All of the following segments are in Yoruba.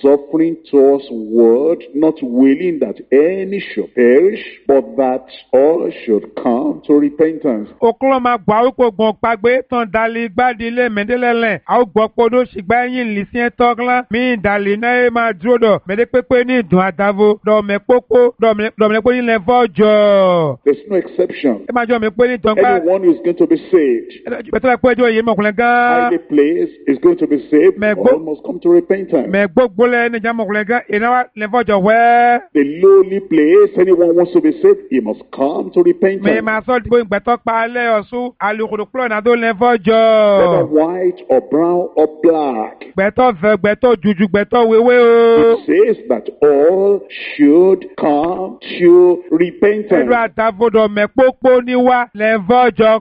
suffering towards word, not willing that any should perish, but that all should come to repentance. Okolo ma gba wípé gbọ̀n pàgbé tán dalí gbádìílé mẹ́dẹ́lẹ́lẹ̀. A ó gbọ́ podó ṣìgbà yín lìsíẹ́ tọ́glá. Mi ìdàlí náà máa dúró dọ̀. Mẹ́dẹ́ pépé ní ìdùn àdàvo. Dọ̀mẹ́ pópó. Dọ̀mẹ́ pé nílẹ̀ fọ́jọ́. There's no exception. Ẹ máa jọ mi pé ní tọ́gbà. Anyone who is going to be saved, Bẹ́tẹ́lẹ̀ pé ẹjọ́ yìí mọ̀kùnrin gan. highly placed, is going to be saved, all must come to repentance. Mẹ́ gbogbo lẹ́ ní ìjà mọ̀kùnrin gan. Ìnáwó lẹ́ fọ́jọ́ wẹ́. The lowly place, anyone wants to be saved, he must come to repentance. Mẹ́ máa sọ ìdìbò ìgbẹ́tọ́ pa alẹ́ ọ̀ṣun. Alùpùpù kúrò náà tó lẹ́ Whether fọ́jọ́. white or brown or black, Gbẹ́tọ́ fẹ́ gbẹ́tọ́ juju gbẹ́tọ́ wéwé o. it says that all should come to repentance. Ẹ̀rọ àtàfodò mẹ́pópó níwá lẹ́ fọ́jọ́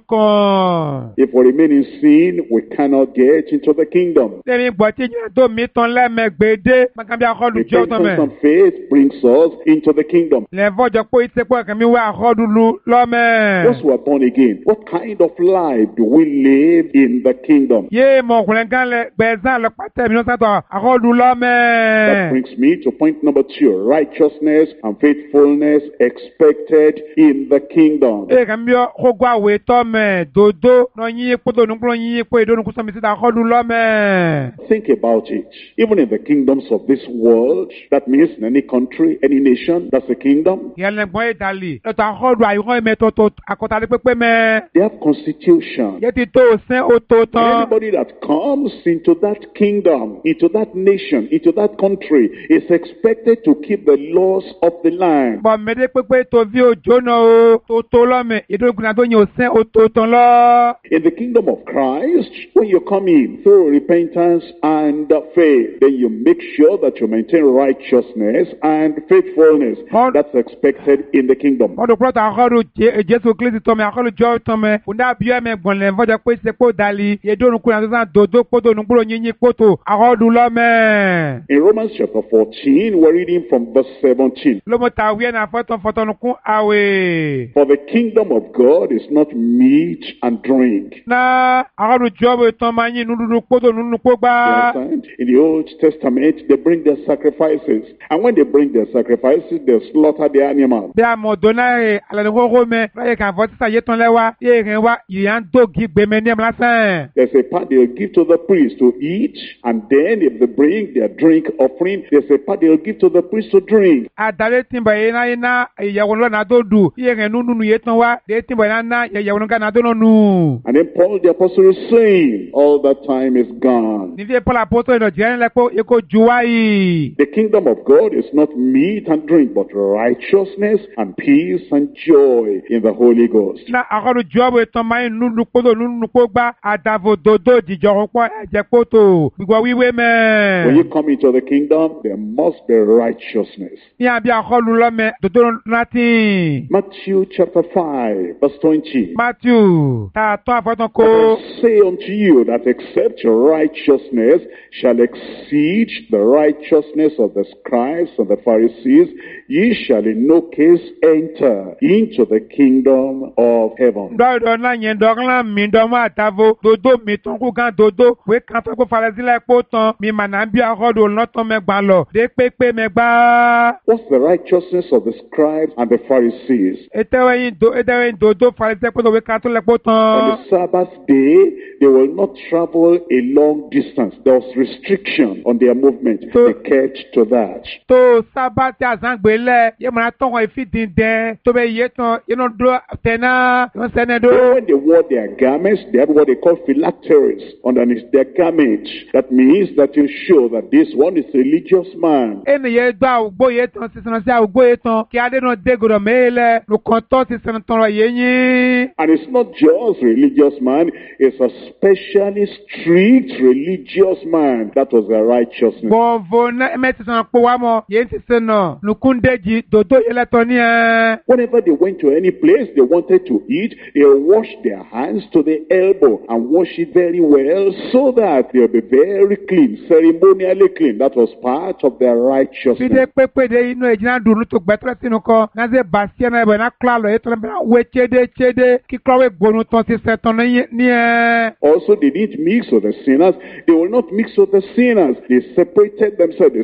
kan. If we remain in sin, we cannot get into the kingdom. Lẹ́mi gbọ́ tí ìjìnlẹ̀ tó mi tán lẹ́mẹ̀gbẹ́dẹ́. Màkàbí akọ́dù jọ́ tán mẹ́. Repentance and faith brings us into the kingdom. Lẹ́ fọ́jọ́ pé ìtẹ́pọ̀ ẹ̀kẹ́mi wá akọ́dù lu lọ́mẹ́. Once we are born again, what kind of life do we live in the kingdom? Yé mọ̀kùnrin gan lẹ gbẹ̀zán lọ pàtẹ́ mi lọ́sàtọ̀ akọ́dù That lọ́mẹ́. brings me to point number 2. Righteousness and faithfulness expected in the kingdom. Ee kàn bí kókó àwẹ̀ tọ́ mẹ́ dodo lọ yín epo tó nùkúrò yín epo ìdónú kúsọ̀ mi síta akọ́dù lọ́mẹ́. Think about it. Even in the kingdoms of this world, that means in any country, any nation, that's a kingdom. Yẹlẹgbọ́n ìdálì lọ́tọ̀ akọ́dù àyùkọ́ ìmẹ́tọ́tọ́ akọ́tàlẹ́ pépé mẹ́. They have constitution. Yé ti tó sẹ́ ó tó tán. Anybody that comes into that kingdom, into that nation, into that country, is expected to keep the laws of the land. Bọ̀ mẹ́dẹ́ pépé tó bí òjò náà o tó tó lọ́mẹ̀ ìdónú kúnlá tó yẹ ò sẹ́ ó tó tán lọ. In the kingdom of Christ, when you come in through repentance and faith, then you make sure that you maintain righteousness and faithfulness. That's expected in the kingdom. Wọ́n dùn kúrọ́tà akọ́dù Jésù Kristi tọ́mẹ̀ akọ́dù jọ́ tọ́mẹ̀ kùndà bíọ́ ẹ̀mẹ̀ gbọ̀nlẹ̀ fọ́jọ́ pé ṣe kó dalí ìdónú kúnlá tó sàn dòdó kótó nùkúrò yín yín kótó akọ́dù lọ́mẹ̀. In Romans chapter 14, we're reading from verse 17. Lọ́mọ tàwíẹ̀ náà fọ́tọ̀ kún àwẹ̀. For the kingdom of God is not meat and drink. Na akọ́dù jọ́ tán máa yín nùdúdú kótó nùnú kó gbá. You understand? In the Old Testament, they bring their sacrifices. And when they bring their sacrifices, they slaughter the animal. Bí a mọ̀ dọ́nà rẹ̀ alẹ́ ní kókó mẹ́ láyé kàn fọ́ sísà yé tán lẹ́wà yé rẹ̀ wá ìyá ń dògì gbẹmẹ ní ẹ̀mí lásán. There's a part they'll give to the priest to eat, and then if they bring their drink offering, there's a part they'll give to the priest to drink. Àdàlẹ́ tìǹbà yẹn náà yẹn ná ìyàwó lọ́nà tó dù yé rẹ̀ nùnú yé tán wá dé tìǹbà yẹn ná ìyàwó lọ́nà tó nù. And then Paul the apostle is saying, all that time is gone. Nífi Paul apostol ìnà jẹ́ ẹ̀rẹ́ èkó ju wáyé. The kingdom of God is not meat and drink, but righteousness and peace and joy in the Holy Ghost. Na akọ́dù jọ́bù tán máa ń nùnú kótó nùnú kó gbá àdàvò dòdò jìjọ pọ̀ ẹ̀jẹ̀ kótó gbígbọ́ wíwé mẹ́. When you come into the kingdom, there must be righteousness. Ní àbí akọ́lù lọ́mẹ dòdò láti. Matthew chapter 5, verse 20. Matthew tá a tán àfọ́tán kó. I say unto you that except your righteousness shall exceed the righteousness of the scribes and the Pharisees, ye shall in no case enter into the kingdom of heaven. Dọ́dọ̀ náà yẹn dọ́gán mi dọ́mọ́ àtàvó dodo mi tán kú kan dodo wé kan tó kó falẹ́sílẹ̀ kó tán mi màná bí akọ́dọ̀ lọ́tàn mẹ́gbà lọ dé pépé mẹ́gbà. What's the righteousness of the scribes and the Pharisees? Ètẹ́wẹ́yìn dodo falẹ́sílẹ̀ kó tó wé kan tó lẹ̀ kó On tán. the Sabbath day, they will not travel a long distance. There was restriction on their movement. They kept to that. Tó sábà tí a sàn gbé lẹ̀ yé màná tán wọn ìfìdí dẹ́ tó bẹ yé tán inú dó tẹ̀ná yóò sẹ́nẹ̀ dó. When they wore their garments, they had what they call phylacteries underneath their garment. That means that you show that this one is a religious man. Ènìyàn gbọ́ àwùgbó yé tán sísan sí àwùgbó yé tán kí adé náà dé gbọdọ̀ mẹ́lẹ̀ lùkàn tán sísan tán rọ̀ yé yín. And it's not just religious man, it's a specially strict religious man. That was their righteousness. Bọ̀vọ̀ náà mẹ́tì sọ̀rọ̀ pé wá mọ̀ yéé ti sẹ́ nà nùkúndéjì dòdò yé lẹ́tọ̀ ní ẹ̀. Whenever they went to any place they wanted to eat, they washed their hands to the elbow and wash it very well so that they'll be very clean, ceremonially clean. That was part of their righteousness. Fide pépé de inú ẹ̀jìnà dùnú tó gbẹ́tọ́rẹ́ sínú kọ́ náà ṣe bàṣẹ́ náà ẹ̀bẹ̀ náà kílà lọ ètò ẹ̀bẹ̀ wé chédé kíkọ́wé gbónú tán ti sẹ́tàn ní ẹ̀. Also, they didn't mix with the sinners. They will not mix with the sinners. They separated themselves. They said,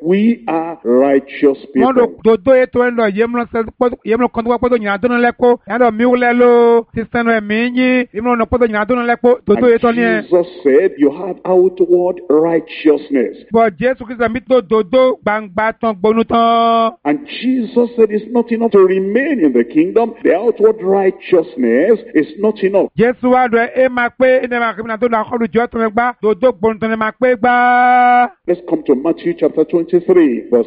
we are righteous Mondo people. dodo eto endo yemlo kondo poto nyina dono leko yando miulelo sistano eminyi yemlo no poto nyina dono leko dodo eto And ni Jesus said, you have outward righteousness. bo Jesu Kristo mito dodo gbangba ton gbonu ton And Jesus said it's not enough to remain in the kingdom. The outward righteousness is not enough. Jesu wa do e ma pe ene ma kibina to na kholu jo ton gba dodo gbonu ton ma pe gba Let's come to Matthew chapter 23, verse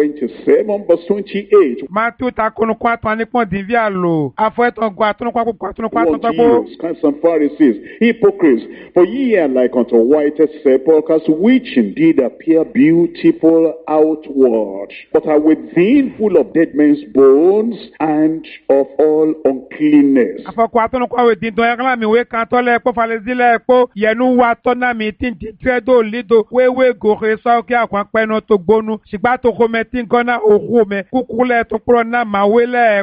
27, verse 28. Matthew ta konu kwa ton ni pon din via lo afo eton gwa ton kwa ton What ton ye, scribes and Pharisees, hypocrites, for ye are like unto whited sepulchres, which indeed appear beautiful outward, but are within full of dead men's bones and of all uncleanness. afo kwa ton kwa we din don yakla mi we kan to le po fale zile po yenu wa to na mi tin ti tredo lido we go re so ki akwan pe no to gbonu sigba to ko me tin gona ohu me kukule to pro na ma we le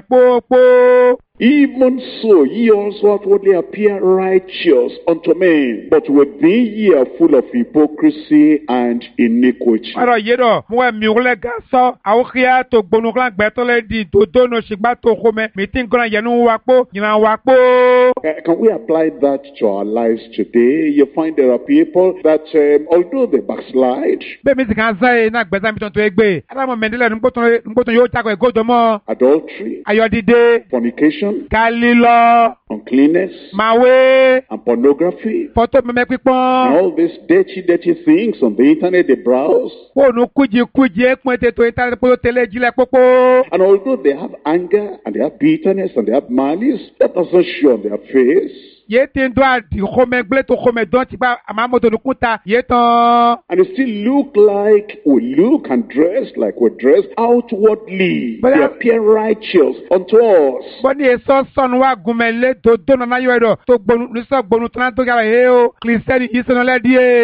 po Even so, ye also outwardly appear righteous unto men, but within ye are full of hypocrisy and iniquity. Aro yedo mo mi ule ga so awukia to gbonu klan gbe to le di dodo no sigba to ko me mi tin gona yenu wa po yina wa po Can we apply that to our lives today? You find there are people that, although they backslide, be mi ti kan sai na gbe mi ton to egbe ara mo mendele npo ton yo ta ko godo mo adultery, ayodide fornication, kalilo uncleanness, mawe and pornography, photo meme and pipon all these dirty things on the internet they browse. phone kuji ekpon te to internet po tele jile popo And although they have anger and they have bitterness and they have malice, that doesn't show on their face. ye tin do adi home gble to home don ti ba amamoto no kunta ye ton And they still look like we look and dress like we dress outwardly. But They appear righteous unto us. boni eso son wa gumele to do na yo edo to gbonu ni so gbonu tan to gara he o Christian isono le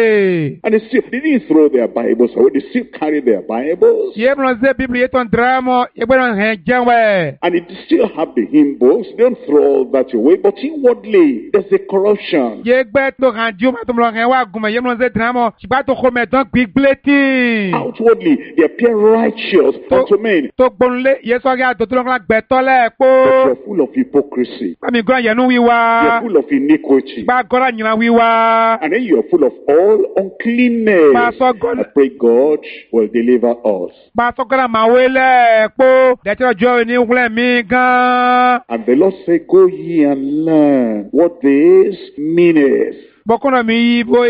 die And they didn't throw their Bibles away. They still carry their Bibles. ye bro ze bible ye ton drama ye bro he janwe And they still have the hymn books. They don't throw all that away. But inwardly, there's a corruption. ye gbe to radio ma to lo he wa gume ye bro ze drama sigba to home don gbigbleti Outwardly, they appear righteous unto men. to gbonle ye so ga to lo gbe to le po But you're full of hypocrisy. mi go yenu You're wiwa full of iniquity. gba gora nyina wiwa And then you're full of all uncleanness. I pray God will deliver us. ba so gora ma wele po de ti ojo ni wule mi gan And the Lord said, go ye and learn what this meaneth. bokono mi bo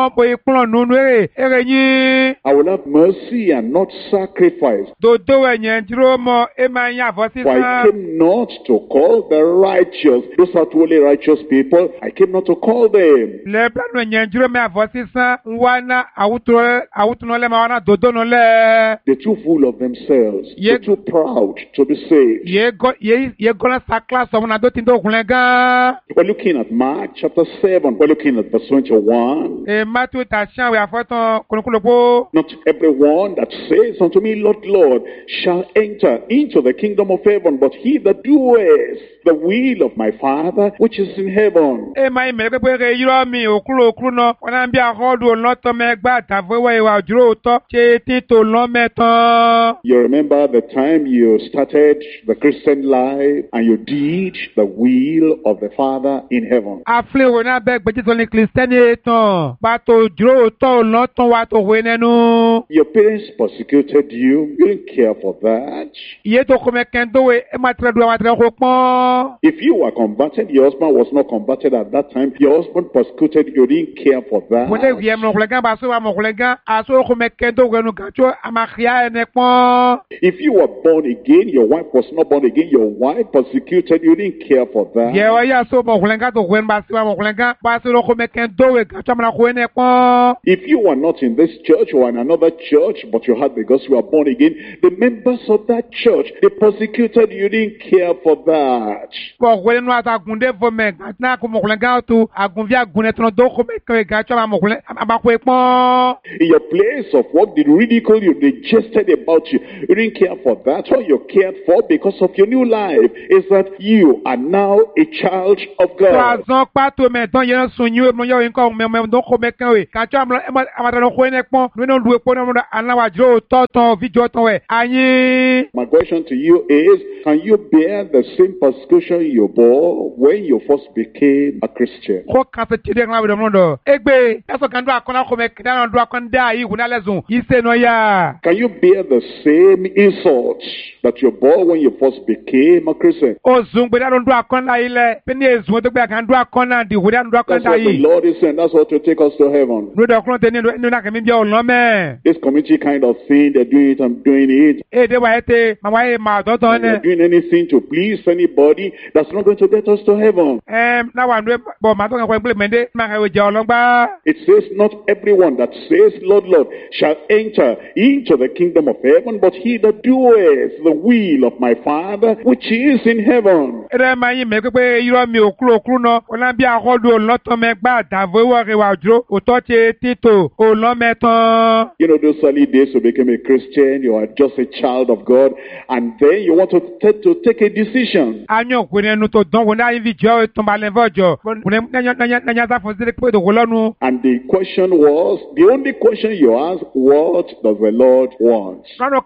ipon nunu ere yin I will have mercy and not sacrifice. dodo enyen duro mo e ma yan avo For I sisan came not to call the righteous, those outwardly righteous people, I came not to call them. le planu enyen duro me avo sisan wana awutuno le ma wana dodo no le They're too full of themselves. Ye- They're too proud to be saved. ye gona sa class o na do tin do kunle gan We're looking at Mark chapter 7. We're looking at verse 21. e matu ta shan we afoton kunukulopo Not everyone that says unto me, Lord, Lord, shall enter into the kingdom of heaven, but he that doeth the will of my Father which is in heaven. e ma ime pe re yiro mi okuru no wana bi ahodu lo to me gba tafowe wa duro to che ti to lo metan You remember the time you started the Christian life and you did the will of the Father in heaven. afle wo na be gbe to ni Christian etan ba to duro to lo ton wa to we nenu Your parents persecuted you. You didn't care for that. iye to ko me ken do we e ma tre do wa tre ko pon If you were converted, your husband was not converted at that time. Your husband persecuted you. You didn't care for that. mo de vie mo kolega ba so wa mo kolega aso ko me ken do genu ga cho amakhia ene pon If you were born again, your wife was not born again, your wife persecuted you, didn't care for that. ye wa ya so mo kolega to gwen ba so wa mo kolega ba so ko me ken do we ga cho ma ko ene pon If you were not in this church or in another church, but you had because you were born again, the members of that church, they persecuted you, didn't care for that. bo ko nenu ata gunde fo me na ko mo kolega to agun vi agun etan do ko me ke ga cho ma mo kolega ba ko pon In your place of work, they ridicule you, they jested about you. You didn't care for that. All you cared for because of your new life is that you are now a child of God. azon pato me don yen sun yu yo mo yo nko me don ko me kan we ka cho amata no ko ne pon no du epo no anawa jiro to video ton we ayin. My question to you is, can you bear the same persecution you bore when you first became a Christian? Ko kan se tide ngla we do do egbe eso kan do akona ko me dan do akonda yi huna lezun ise no ya. Can you bear the same insults that you bore when you first became a Christian? O zungbe da do akona ile pe ni ezun to gbe kan do akona di huna do That's akona what the yi. Lord is saying. That's what will take us to heaven. No do akona te ni na kan mi bi o lo me. This community kind of thing, they're doing it, I'm doing it. E de wa ete ma wa e ma do to And ne. they're doing anything to please anybody. That's not going to get us to heaven. Na wa ndo bo ma to kan ko implement ma ka we je olongba. It says, not everyone that says, Lord, Lord, shall enter into the kingdom of heaven, but he that doeth the will of my Father, which is in heaven. Ere ma yin me pe iro mi okuru no ona bi ahodo loto me gba davo wo re wa dro o to che tito o lo metan. You know, those early days you became a Christian, you are just a child of God, and then you want to take a decision. Anyo kwene nu to don wona yin vi jo to ba le vojo. Wona nya za fo zire pe do lonu. And the question was, the only question you asked, what does the Lord want?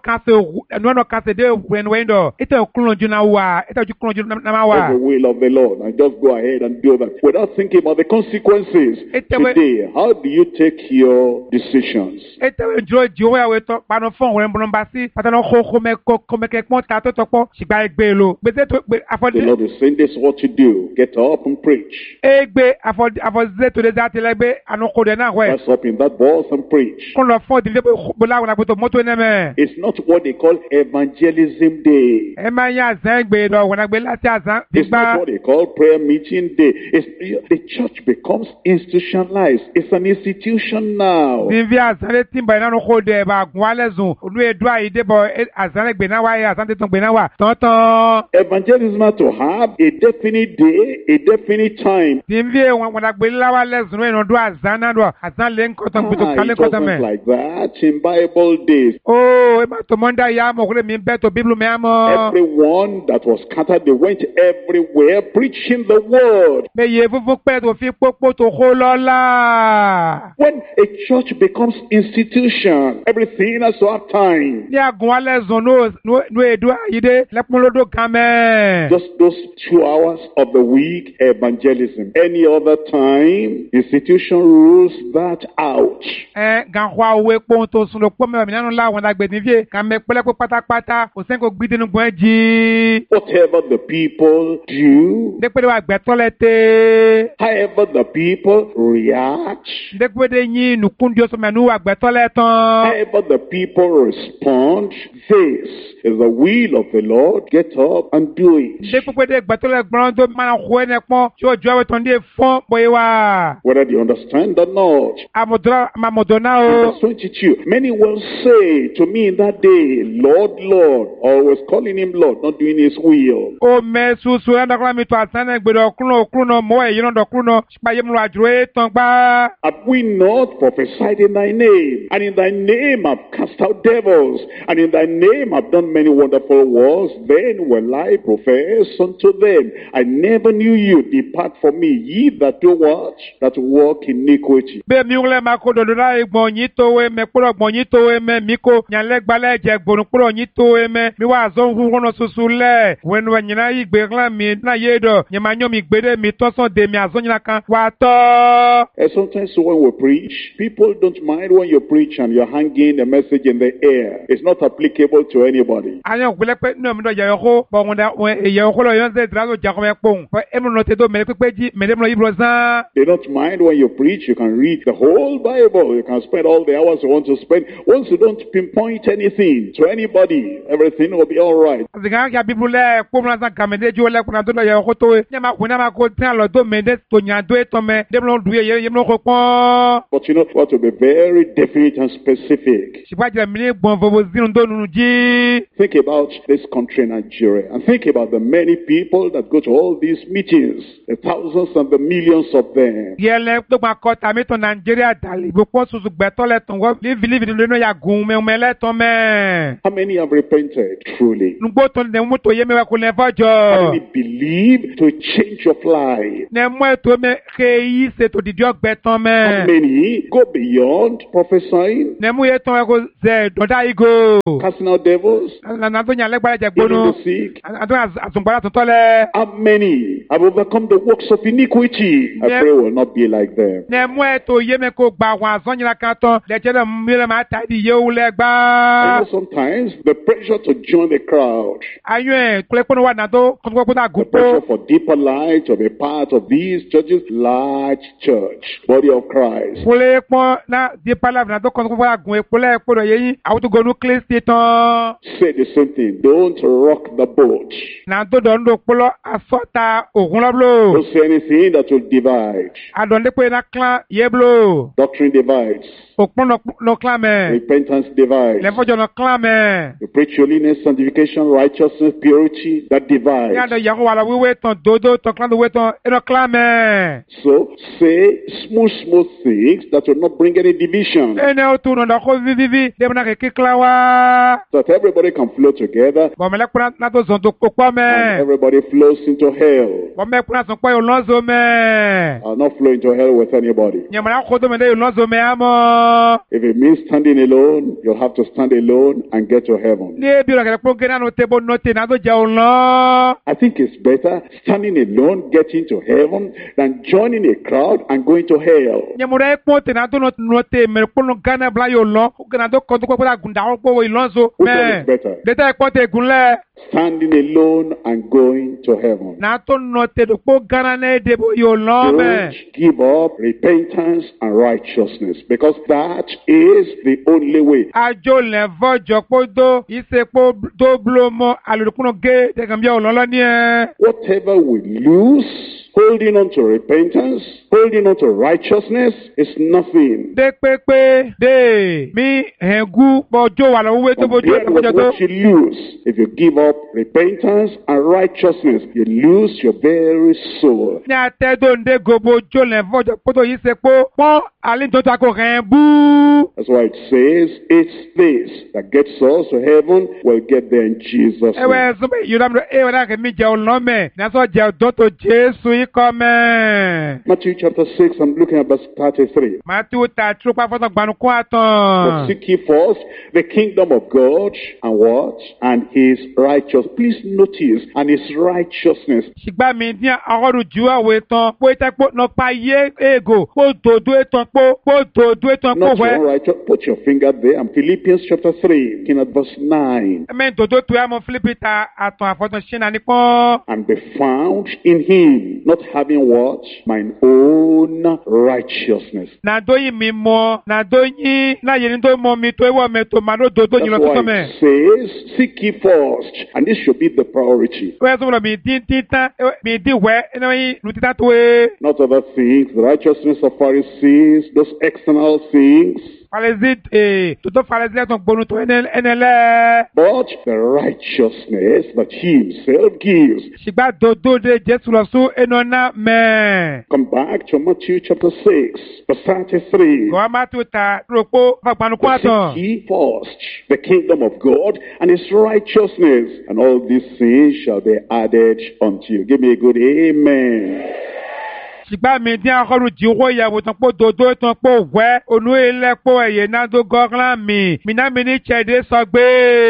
No kase de wendo. Ite okulon ju na wa, ite ju kulon ju na ma wa. That's the will of the Lord. And just go ahead and do that without thinking about the consequences. Today, how do you take your decisions? Ite jo ji o ya we to pa no fon we mbon ba si, pata no ko me ke pon ta to po, sigba egbe lo. Gbese to afode. The Lord is saying this is what to do. Get up and preach. Egbe afode to de that legbe anu ko de na we. Rise up in that bus and preach. Kon lo fon di le bola wona to moto ne me. It's not what they call evangelism day. E ma ya zan gbe do wona gbe lati azan. It's not what they call prayer meeting day. The church becomes institutionalized. It's an institution now. Sinvi azan timba na no ko de ba gun alezun onu edu aide bo azan gbe na wa ya azan te ton gbe na wa tonton. Evangelism has to have a definite day, a definite time. Sinvi wona gbe la wa lezun no do azan na do azan le nko ton gbe to kale ko ton me. It wasn't like that in Bible days. Oh, e ma to monda ya mo ko le mi be to Bible me amo. Everyone that was scattered, they went everywhere preaching the word. Me ye fufu pe to fi popo to ko lola. When a church becomes institution, everything has to have time. Ni agun alezun no edu aide le pon lodo kan me. Just those 2 hours of the week, evangelism. Any other time, institution rules that out. Gan kwa we pon to sun lo po me mi nanu la won dagbe ni vie kan me pele po patapata o sen ko gbidinu gbon ji. Whatever the people do, De pe wa gbe tolete. however the people react, De pe de yin nu kundio so menu wa gbe toletan. however the people respond, this is the will of the Lord. Get up and do it. De pe de gbe tole gbon to ma ko ene pon ti o jo we ton de fon boye wa. Whether they understand or not. Modona o. Verse 22. Many will say to me in that day, Lord, Lord, always calling him Lord, not doing his will. O me susu enda kla mi to asane gbe do kuno mo e yin do kuno pa ye mu ajuro e ton gba. Have we not prophesied in thy name? And in thy name have cast out devils. And in thy name have done many wonderful works. Then will I profess unto them, I never knew you. Depart from me, ye that do what? That walk iniquity. Be mi ule ma ko do la egbon yin to we me poro gbon yin to we me mi ko yan le gba le je gbonu poro yin to we me mi wa zo hu wono susu le wen we nyina igbe glan mi na ye do yin ma nyo mi gbede mi to son de mi azo nyina kan wa to. And sometimes when we preach, people don't mind when you preach and you're hanging the message in the air. It's not applicable to anybody. Ayan gbele pe no mi do ye ko bo won da ye ko lo yon ze drago ja ko me pon pe e mo no te do me pe ji me dem lo ibro zan. They don't mind when you preach. You can read the whole Bible. You can spend all the hours you want to spend. Once you don't pinpoint anything to anybody, everything will be all right. Aziga ya Bible le ko mo zan kamede jo le kuna do lo ye ko to we nyama kuna ma ko tan lo do me de to nyan do e to me dem lo du ye mo ko pon. But you know what, to be very definite and specific. Sipa je mi ni gbon vovo zinu do nunu ji. Think about this country, Nigeria, and think about the many people that go to all these meetings, the thousands and the millions of them. Yẹlẹ tó máa kọ́ tàmí tó Nàìjíríà dàlí gbogbo ṣoṣù gbẹ̀tọ́ lẹ́tọ̀ wọ́n lífi nínú ya gùn mẹ́wọ́n lẹ́tọ̀ mẹ́. How many have repented truly? Nugbó tó ní mú tó yé mẹ́wàá kó lẹ́ fọ́jọ́. How many believe to change of life? Ní mú ètò mẹ́ ké yí ṣètò dídí ọgbẹ́tọ́ mẹ́. How many go beyond prophesying, Ní mú ètò ẹ̀ kó zẹ̀ dọ̀dá igo. casting out devils, Nàná tó yàn lẹ́gbàá jẹ healing gbónú. the sick? Àtún àtúngbàrà tó tọ́lẹ̀. How many have overcome the works of iniquity? I pray will not be like them. Ní mú ètò yé mẹ́ kó gbà wọn àzọ́nyìnlá kan tán lẹ́jẹ̀ náà mílẹ̀ máa ta ìdí yéwu I lẹ́gbàá. know sometimes the pressure to join the crowd, Ayọ̀ ẹ̀ kúlẹ̀kúnú wà nàdó kọ́ńtùkọ́kú náà the gùn pressure pọ̀. for deeper light to be part of these churches, large church, body of Christ. Kúlẹ̀ pọ́n náà di pálá nàdó kọ́ńtùkọ́kú náà gùn èkúlẹ̀ èkúlẹ̀ yẹ́yìn àwọn tó gọnú kílísì tán. Say the same thing. Don't rock the boat. Nàdó dọ̀ndó kpọ́lọ́ asọ́ta ògùn lọ́bùlò. Don't say anything that will divide. Àdọ̀ndépé náà kílán yébùlò. Doctrine divides. Òpọ́n nọ kílán mẹ́. Repentance divides. Lẹ́fọ́jọ́ nọ kílán mẹ́. You preach holiness, sanctification, righteousness, purity, that Ní divides. àdó yàgò wàlà wíwé tán dòdò tán kílán wíwé tán ẹnọ kílán mẹ́. So say smooth things that will not bring any division. Ẹnẹ o tún nọ̀dọ̀ kó vivivi dẹ́mu náà kékeré kílán wá. So that everybody can flow together Bọ̀mẹ́lẹ́kùnrin náà tó zọ̀n tó kpọ́ and mẹ́. everybody flows into hell. Bọ̀mẹ́kùnrin náà sọ̀ pé yóò lọ́zọ̀ mẹ́. I'll not flow into hell with anybody. Nyamara kó tó mẹ́ dẹ́ yóò lọ́zọ̀ mẹ́ àmọ́. If it means standing alone, you'll have to stand alone and get to heaven. Ní ebi rẹ̀ kẹ́lẹ́ kpọ́ gẹ́nà ló tẹ́ bó nọ́tẹ̀ náà tó jẹ́ òun lọ́. I think it's better standing alone, getting to heaven, than joining a crowd and going to hell. Nyamara kpọ́ tẹ̀ náà tó nọ́tẹ̀ mẹ́rẹ̀ kpọ́ nọ gánà bila yóò lọ́. Ó gánà tó kọ́ tó kpọ́ kpọ́ gùn dàwọn kpọ́ wọ ìlọ́zọ̀ Which one mẹ́. is better? Dẹ́tà kpọ́ tẹ̀ gùn lẹ̀. Standing alone and going to heaven. Náà tó nọ́tẹ̀ tó kpọ́ gánà náà dé bó yóò lọ́ mẹ́. Don't give up repentance and righteousness, because that is the only way. Ajo lẹ̀ fọ́jọ́ kpọ́ dó ìsèkpọ́ dó bulo mọ́ alùpùpù gé tẹ̀gànbíà òlọ́lọ́ ní ẹ̀. Whatever we lose, holding on to repentance, holding on to righteousness is nothing. Dé pépé dé mi hẹ̀ngú bọ́jọ́ wà lọ́wọ́ wé tó bójú ẹ̀ Compared with lọ́jọ́ tó. what you lose, if you give up repentance and righteousness, you lose your very soul. Ní atẹ́dọ̀ ndé gobo jó lẹ̀ fọ́jọ́ kpọ́tò yìí ṣe kpọ́ pọ́n àlejò tó a kò hẹ̀ bú. That's why it says, it's this that gets us to heaven, will get there in Jesus' Ẹ̀wẹ̀ name. sọ́mọ́ yìí lọ́mọdé ẹ̀wẹ̀ náà kì í mi jẹ́ ọlọ́mẹ̀ ní asọ́ jẹ́ ọ̀dọ́tò Jésù yìí kọ́ mẹ́. Matthew chapter 6, I'm looking at verse 33. Màtí ta túrúkpá fọ́tọ̀ gbanukú But àtàn. seek ye first the kingdom of God and what? And his righteousness. Please notice, and his righteousness. Ṣìgbà mi ní ọgọ́rùn ju àwọ̀ tán pé tẹ́kpó nọpa yé ego kó dòdó ètò kó dòdó ètò Not wẹ́. your righteous. Put your finger there. And Philippians chapter 3, looking at verse 9. Ẹ̀mẹ́ dòdó tó yà mọ́ Fílípì ta àtàn àfọ̀tàn ṣẹ́nà nípọ́n. And be found in him, not having what? Mine own righteousness. Nàdó yìí mi mọ, nàdó yìí láyé ní tó mọ mi tó ẹwọ́ mi tó màdó dòdó yìí lọ That's tó why mẹ́. it says, seek ye first. And this should be the priority. Wẹ́n sọ́kùnrin mi dín títán mi dín wẹ́ ẹni wọ́n yìí nù títán tó wé. Not other things, the righteousness of Pharisees, those external things. Falẹ́sì tòótọ́ falẹ́sì lẹ́tọ̀ gbónú tó ẹni lẹ́. But the righteousness that he himself gives. Ṣìgbà dòdó de Jésù lọ sún ẹnu ọ̀nà mẹ́. Come back to Matthew chapter 6, verse 33. Gọ́wá má tó ta rògbò fàgbanukú But àtàn. seek ye first the kingdom of God and his righteousness, and all these things shall be added unto you. Give me a good amen. Ṣìgbà mi dín akọ́rù jí wó ìyàwó tán pọ̀ dòdó tán pọ̀ wẹ́ onú ilẹ̀ pọ̀ ẹ̀yẹ náà tó gọ́gán mi. Mìíràn mi ní Ṣẹ̀dé sọ gbé.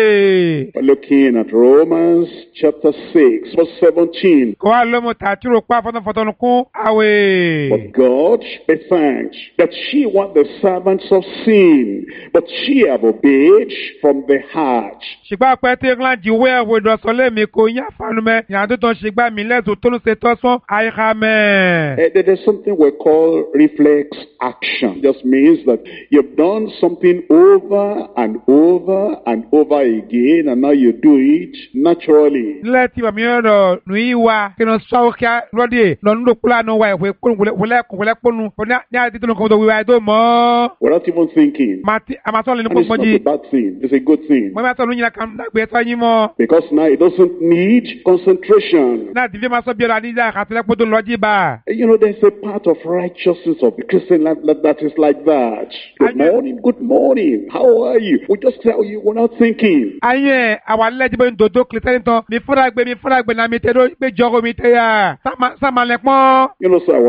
We're looking at Romans chapter 6, verse 17. Gọ́wá lọ́mọ tàtúrò pa fọ́tọ̀fọ́tọ̀nukún àwẹ̀. But God be thanked that she were the servants of sin, but she have obeyed from the heart. Ṣìgbà pẹ́ tí ńlá jí wé ẹ̀wọ̀ ìdọ̀sọ́lé mi kò yá fanu mẹ́. Ìyàtọ̀ tó ń ṣìgbà mi lẹ́sùn tó ń ṣe tọ́sán àyíká mẹ́. There's something we call reflex action. Just means that you've done something over and over and over again, and now you do it naturally. Nílẹ̀ tí bàmí ọ̀rọ̀ nù yí wa kí ni sọ́wọ́ kí á lọ́dẹ̀ lọ́nù ló kúlà nù wa ìwé wọlẹ́kùnù ní àti tó ń kọ́ tó wíwá ẹ̀dọ́ mọ́. Without even thinking. Àmàtọ́ lè ní And kó it's not mọ́jì. a bad thing. It's a good thing. Mọ́ bá tọ́ lóyún kan dagbe to yin mo. Because now it doesn't need concentration. Na ti fi ma so bi ora ni ja ka tele poto loji ba. You know, there's a part of righteousness of the Christian life that is like that. Good morning, good morning. How are you? We just tell you without thinking. Aye, awa le ti bo dodo Christian to mi fura gbe na mi te do pe jogo mi te ya. Sama le pon. You know, so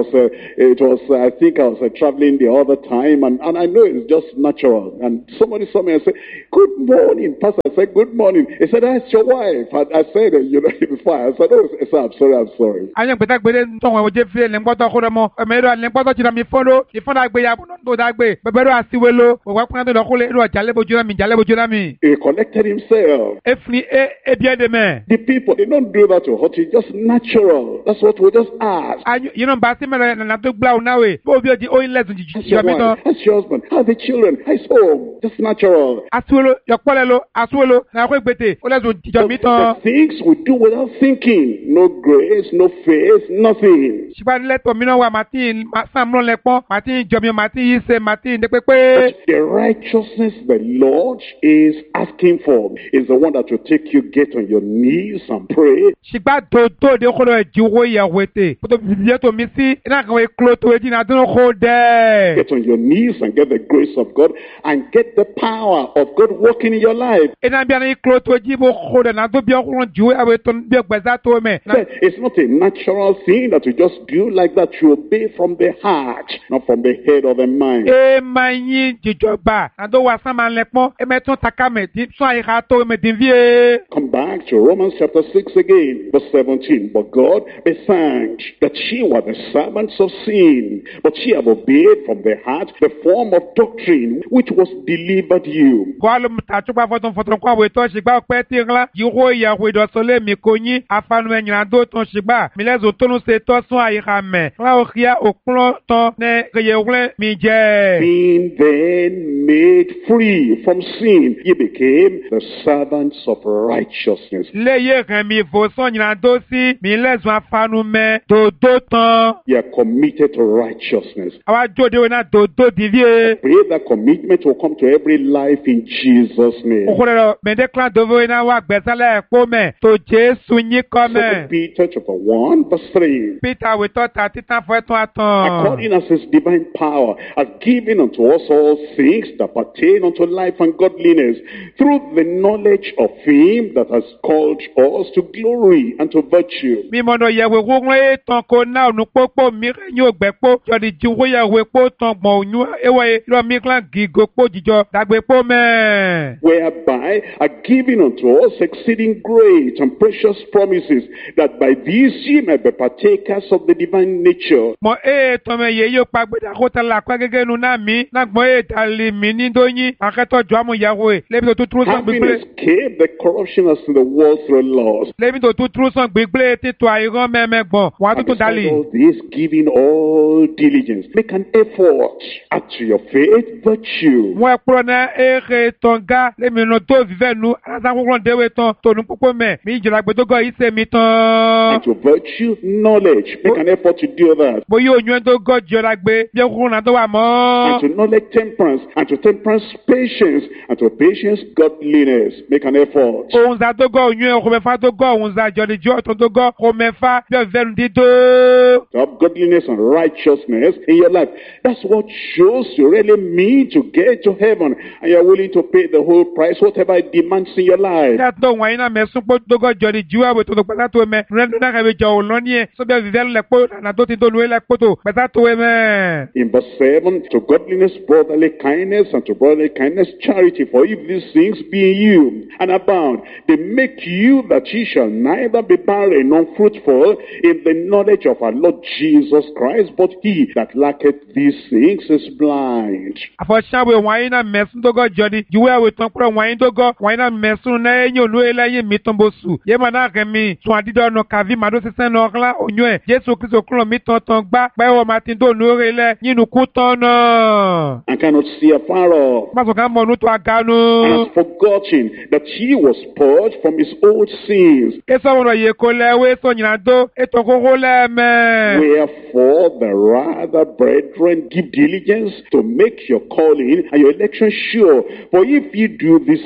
I think I was traveling the other time, and I know it's just natural. And somebody saw me and said, good morning, Pastor. I said, good morning. He said, that's your wife. I said, you know, before. I said, oh, I'm sorry. Aye, peta gbe to won je fi le npo to ko mo. Me ro le npo to ti na mi folo. Ifon gbe ya bo no dagbe. Bebe ro asiwelo. O wa kun to do ko le ro jale boju na mi. He connected himself. Efni e bien de me. The people, they don't do that to hurt you. Just natural. That's what we just ask. You know, ba si me na to gba una we. Bo bi o di o in lesson ji That's your wife. That's your husband. How are the children? How's home? Just natural. Asuwelo, asuwelo, na ko gbete. O lesson ji jo mi The things we do without thinking. No grace, no faith, nothing. Shiba le to mi no wa Martin, Sam no le pon, Martin jo mi Martin yi se Martin de pepe. The righteousness the Lord is asking for is the one that will take you get on your knees and pray. Shiba do de ko lo ji wo ya wete. To bi to mi si, na ko e klo to e di na do ko de. Get on your knees and get the grace of God and get the power of God working in your life. Ena bi na klo to ji bo ko de na do bi ko ju e we to bi gbeza to me. It's not a natural thing that you just do like that. You obey from the heart, not from the head or the mind. E mayin jijoba, na do wa sama le pon, e me tun takame di so ai ha to me din vie. Come back to Romans chapter 6 again, verse 17. But God be thanked that ye were the servants of sin, but ye have obeyed from the heart the form of doctrine which was delivered you. Ko alu ta chupa foton kwa we to shigba pe ti nla, yi ho ya we do so le mi ko yin, afanu enyan do ton shigba, mi le zo tonu se to sun ai ha me. La o kia okun ton ne ye wle mi je. Being then made free from sin, ye became the servants of righteousness. Le ye ran mi vo son yan do si, mi le zo afanu me do ton. You are committed to righteousness. Awa jode we na do divie. Pray that commitment will come to every life in Jesus' name. Okolero me declare do we na wa gbesale po me to Jesu yin ko me. 2 Peter chapter 1 verse 3. Peter we to ta titan fo eton atan. According as his divine power has given unto us all things that pertain unto life and godliness, through the knowledge of him that has called us to glory and to virtue. Mi mo no ye we wo eton ko na onu popo mi yin ogbepo jo di ji wo ye we po ton gbon oyun ewe lo mi clan gigo po jijo dagbe po me. Whereby are given unto us exceeding great and precious promises, that by these ye may be partakers of the divine nature. Mo to me ye yo pa gbeda ko ta la pa gege nu na mi na gbon dali mi ni do yin aketo jo amu yawo le bi to tru san Having gbigble escaped the corruption that's in the world through laws. le bi to tru san gbigble ti to airan meme gbon wa And to beside dali. all this, giving all diligence, make an effort. Add to your faith virtue. Mo pro na ere tonga le mi no to vive nu asa ko de we ton to nu popo me mi jira gbe to go ise mi ton. And to virtue, knowledge. Make an effort to do that. Bo yo yun to go jira gbe bi ko na to wa mo. And to knowledge, temperance. And to temperance, patience. And to patience, godliness. Make an effort. Ohun za to go yun ko me fa to go ohun za jodi jo to go ko me fa bi venu di to. To have godliness and righteousness in your life. That's what shows you really mean to get to heaven. And you're willing to pay the whole price, whatever it demands in your life. That to wa ina me sun po to go jodi juwa we to pata to me renu na ka be jo oloni e so bi venu le po na to ti to lu le po to pata to we me. In verse 7, to godliness, brotherly kindness, and to brotherly kindness, charity. For if these things be in you and abound, they make you that ye shall neither be barren nor fruitful in the knowledge of our Lord Jesus Christ. But he that lacketh these things is blind. Afọ̀ṣà we wọ̀nyí náà mẹ̀sùn tó gọ́ jọdi juwe àwẹ̀ tán kúrò wọ̀nyí tó gọ́ wọ̀nyí náà mẹ̀sùn náà ẹ̀yìn olú ẹlẹ́yìn mi tán bó sù yé ma náà kẹ́ mi tún àdídọ́ ọ̀nà kàví màdó sísẹ́ náà ọ̀kla òyìn ẹ̀ Jésù Kristo kúrò mi tán tán gbá pẹ́wọ́ ma ti dó nu rẹ̀ lẹ̀ yínú kú tán náà. And cannot see afar off. Má sọ ká mọ̀ nù tó aganu. And has forgotten that he was purged from his old sins. Èso wọn lọ yẹ kó lẹ́wé sọ yìnyín àdó ètò kókó lẹ́mẹ̀. Wherefore, the rather, brethren, give diligence to make your calling and your election sure. For if ye do these things,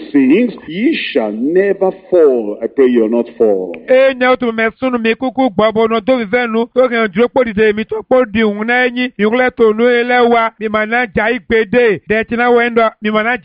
things, ye shall never fall. I pray you'll not fall. Enya otu mesunu mi kuku gbabo no do vivenu to kan duro po dide mi to po di un na yin mi kule to nu elewa mi mana jai pede de tina wendo mi mana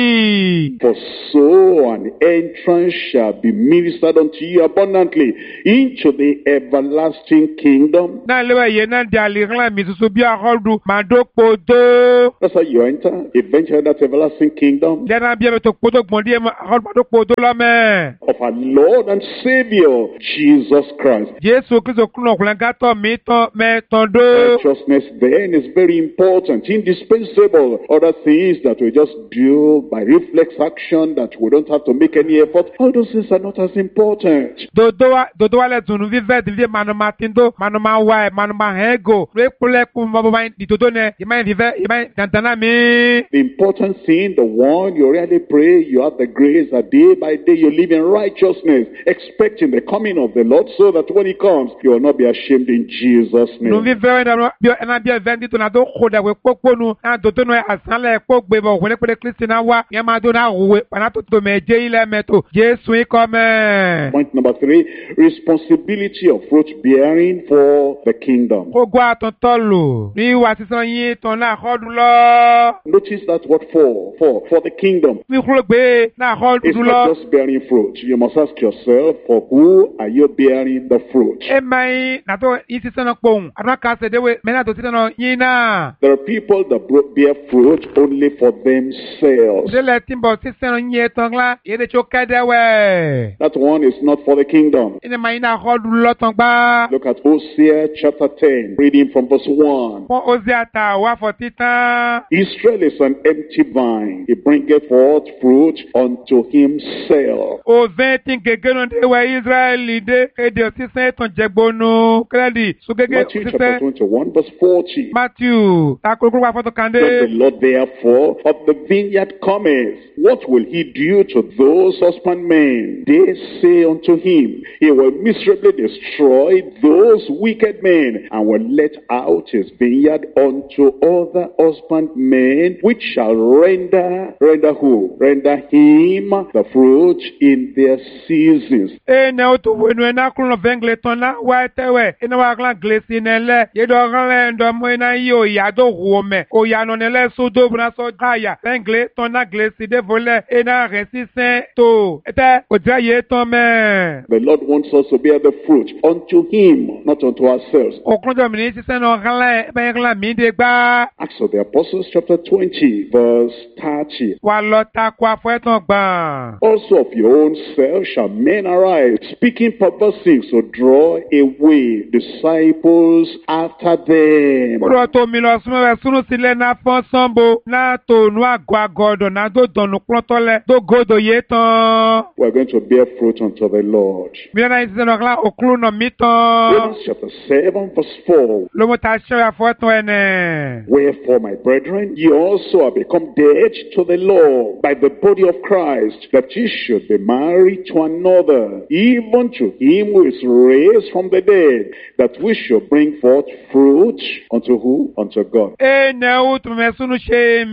jai. For so an entrance shall be ministered unto you abundantly into the everlasting kingdom. Na lewa ye na di aliran mi susu bi ahodu ma do podo. That's how you enter eventually that everlasting kingdom Jana bi me to podo gbondi ma ahodu ma do podo la me. of our Lord and Savior, Jesus Christ. Jesu Kristo kuno kulanga to mi to me tondo. Righteousness then is very important, indispensable. Other things that we just do by reflex action that we don't have to make any effort, all those things are not as important. Dodo wa le tunu vive di manu matindo manu ma wa manu ma hego le kule ku mo ba di dodo ne ima vive ima tantana mi. The important thing, the one you really pray, you have the grace that day by day you live in righteousness, expecting the coming of the Lord, so that when he comes, you will not be ashamed in Jesus' Nu name. vive na bi vendi to na do khoda we poponu na dodo no asanle pogbe bo wele pe Kristi na wa ya ma do na we na to meje ile meto Jesu ikome. Point number 3, responsibility of fruit bearing for the kingdom. Ogo atontolo ni wa sisan yin ton na khodu lo. Notice that word for the kingdom. Mi khulo gbe na khodu It's lo. not just bearing fruit. You must ask yourself, for who are you bearing the fruit? E mai na to isi sana pon ana ka se dewe me na to titano yin na. There are people that bear fruit only for themselves. De le timbo sisano yin ton la e de choka dewe. That one is not for the kingdom. Ine mai na khodu lo ton gba. Look at Hosea chapter 10, reading from verse 1. Pon oziata wa for titan. Israel is an empty vine. He bringeth forth fruit unto himself. O venti gegeno de wa Israeli de ede sisen ton jegbonu kredi su gege Matthew chapter sisen 21, verse 40. Matthew ta kuru wa foto Does the kande. Lord therefore of the vineyard cometh? What will he do to those husbandmen? They say unto him, he will miserably destroy those wicked men, and will let out his vineyard unto other husbandmen, which shall render who? Render him the fruit in their seasons. E ne o to wenu na kuru vengle ton na wa tewe ina wa glan glesi nele ye do glan ndo mo na yo ya do huome o ya no nele so do bra so kaya vengle ton na glesi de vole ina resisen to ete o ja ye ton me. The Lord wants us to bear the fruit unto him, not unto ourselves. O kunjo mi ni sisen no glan be glan mi de gba. Acts of the Apostles chapter 20, verse 30. Wa lo ta kwa fo eton gban. Also of your own self shall men arise, speaking perverse things, to draw away disciples after them. Oro to mi lo sumo we sunu sile na fon sambo na to nu agodo na do donu plotole do godo ye ton. We're going to bear fruit unto the Lord. Mi na isi no glan oklu no mi ton. Romans chapter 7, verse 4. Lo mo ta se ya fo ton ene. Wherefore, my brethren, ye also are become dead to the law by the body of Christ, that ye should be married to another, even to him who is raised from the dead, that we should bring forth fruit unto who? Unto God. E ne o to me sunu se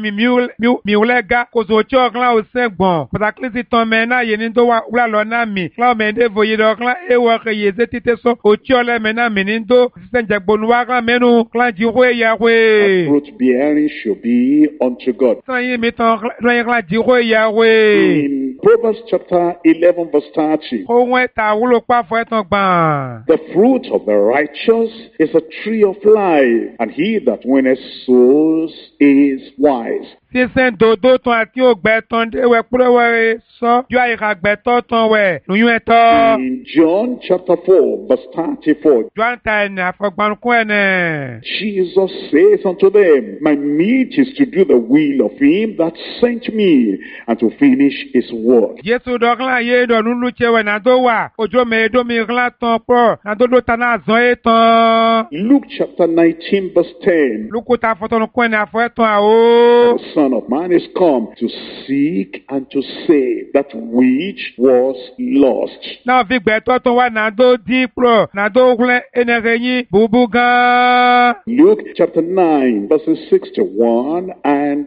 mi ulega ko so cho glan o segbon. Pata klisi ton me na ye ni do wa lo na mi. Glan me de voye do glan e wo ke ye ze tite so o cho le me na mi ni do sisen jagbonu wa glan menu glan ji ho ya we. Fruit bearing should be unto God. San yi mi ton glan ji ho ya we. In Proverbs chapter 11, verse 30, Ohun ta wulo pa fo etan gban. the fruit of the righteous is a tree of life, and he that winneth souls is wise. Sisen dodo ton ati ogbe ton de we purewe so yo ai ka gbe to ton we nuyun eto. In John chapter 4, verse 34, Jo anta ni afogban kun ene. Jesus says unto them, my meat is to do the will of him that sent me, and to finish his work. Yesu do glan ye do nunu chewe na do wa ojo me do mi glan ton po na do ta na zon etan. Luke chapter 19, verse 10, Luku ta foton kun ene afo etan a o. the Son of Man is come to seek and to save that which was lost. náà fi gbẹ̀tọ́ tó wá nàdó dípò nàdó wúlẹ̀ ẹnẹ̀rẹ̀yìn búbú gan. Luke chapter 9, verses 61 and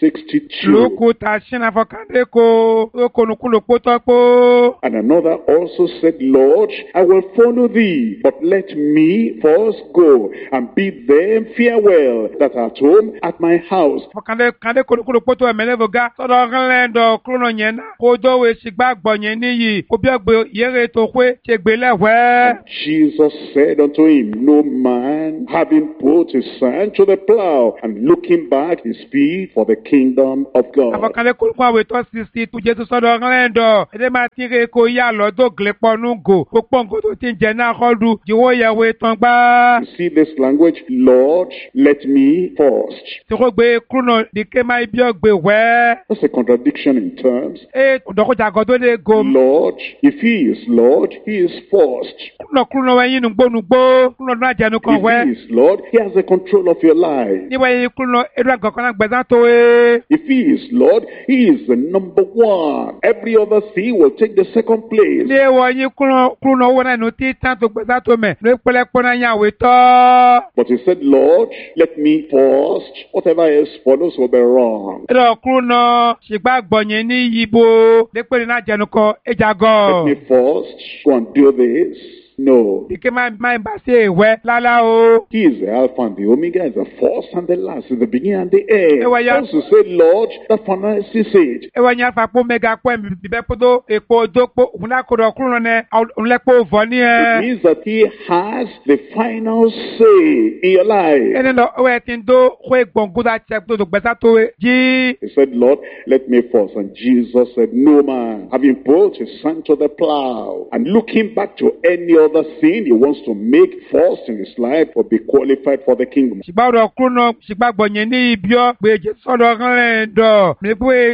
62. lókù tá a ṣe náà fọkàndé ko lókonukúlò pótọ́ pó. And another also said, Lord, I will follow thee, but let me first go and bid them farewell that are at home at my house. fọkàndé konukúlò pótọ́ ẹ̀mẹ́lẹ́fọ̀gá sọ́dọ̀ ọ̀rẹ́lẹ́dọ̀ kúrò yẹn náà kó dówó ṣìgbà gbọ̀nyẹn níyì kó bí ọgbẹ́ yẹ́rẹ́ tó pé ṣe gbé lẹ́wẹ́. Jesus said unto him, No man, having put his hand to the plow and looking back, is fit for the kingdom of God. àfọkàndé konukúlò àwọn ètò sísí tó jẹ́ tó sọ́dọ̀ ọ̀rẹ́lẹ́dọ̀ ẹ̀dẹ́ máa ti rè kó yá lọ́dọ̀ gílẹ̀pọ̀nù gò kó pọ̀ǹkó tó ti ń jẹ náà kọ́lu jíwó yẹ̀wò tán gbá. You see this language, Lord, let me first. tí kò gbé kúrò ní ké máa bí ọgbẹ́ wẹ́. That's a contradiction in terms. dọ̀kọ̀jàgọ̀ tó lè go. Lord, if he is Lord, he is first. kúrò wẹ́yìn nùgbónùgbó kúrò náà jẹnu kan If wẹ́. he is Lord, he has the control of your life. níwẹ̀ yìí kúrò ẹ̀rọ àgọ̀kan náà gbẹ̀sán tó e. If he is Lord, he is the number one. Every other thing will take the second place. ní ẹ̀wọ̀ yìí kúrò owó náà nù tí tán tó gbẹ̀sán tó mẹ̀ ló pẹ́lẹ́pọ́ náà yàn àwẹ̀ tọ́. But he said, Lord, let me first. Whatever else follows will be wrong. ẹ̀rọ kúrò náà ṣìgbà gbọ̀nyẹ̀ ní yíbo lépèrè náà jẹnu kan ẹja Let gọ̀. me first go and do this. No. ìké máa ń bá sí ìwẹ́ lálá o. He is the Alpha and the Omega, is the first and the last, is the beginning and the end. Ewa ya- Also say, Lord, that finances it. ẹ̀wọ̀ yẹn fapò mẹ́ga pọ̀ bíbẹ́ pọ́tó èpo dópò òun náà kó dọ̀ kúrò náà òun lẹ́pọ̀ òvọ́ ní It ẹ̀. means that he has the final say in your life. ẹni lọ ọwọ́ ẹ̀ ti ń dó kó gbọ̀ngàn dá ṣe tó gbẹ̀sán tó jí. He said, Lord, let me first. And Jesus said, No man, having put his hand to the plow and looking back to any other thing he wants to make first in his life will be qualified for the kingdom. ṣùgbọ́n ọ̀rọ̀ kúrò náà ṣùgbọ́n gbọ̀nyẹ̀ ní ibi ọ́ gbèjì sọ́dọ̀ rẹ̀ dọ̀ mí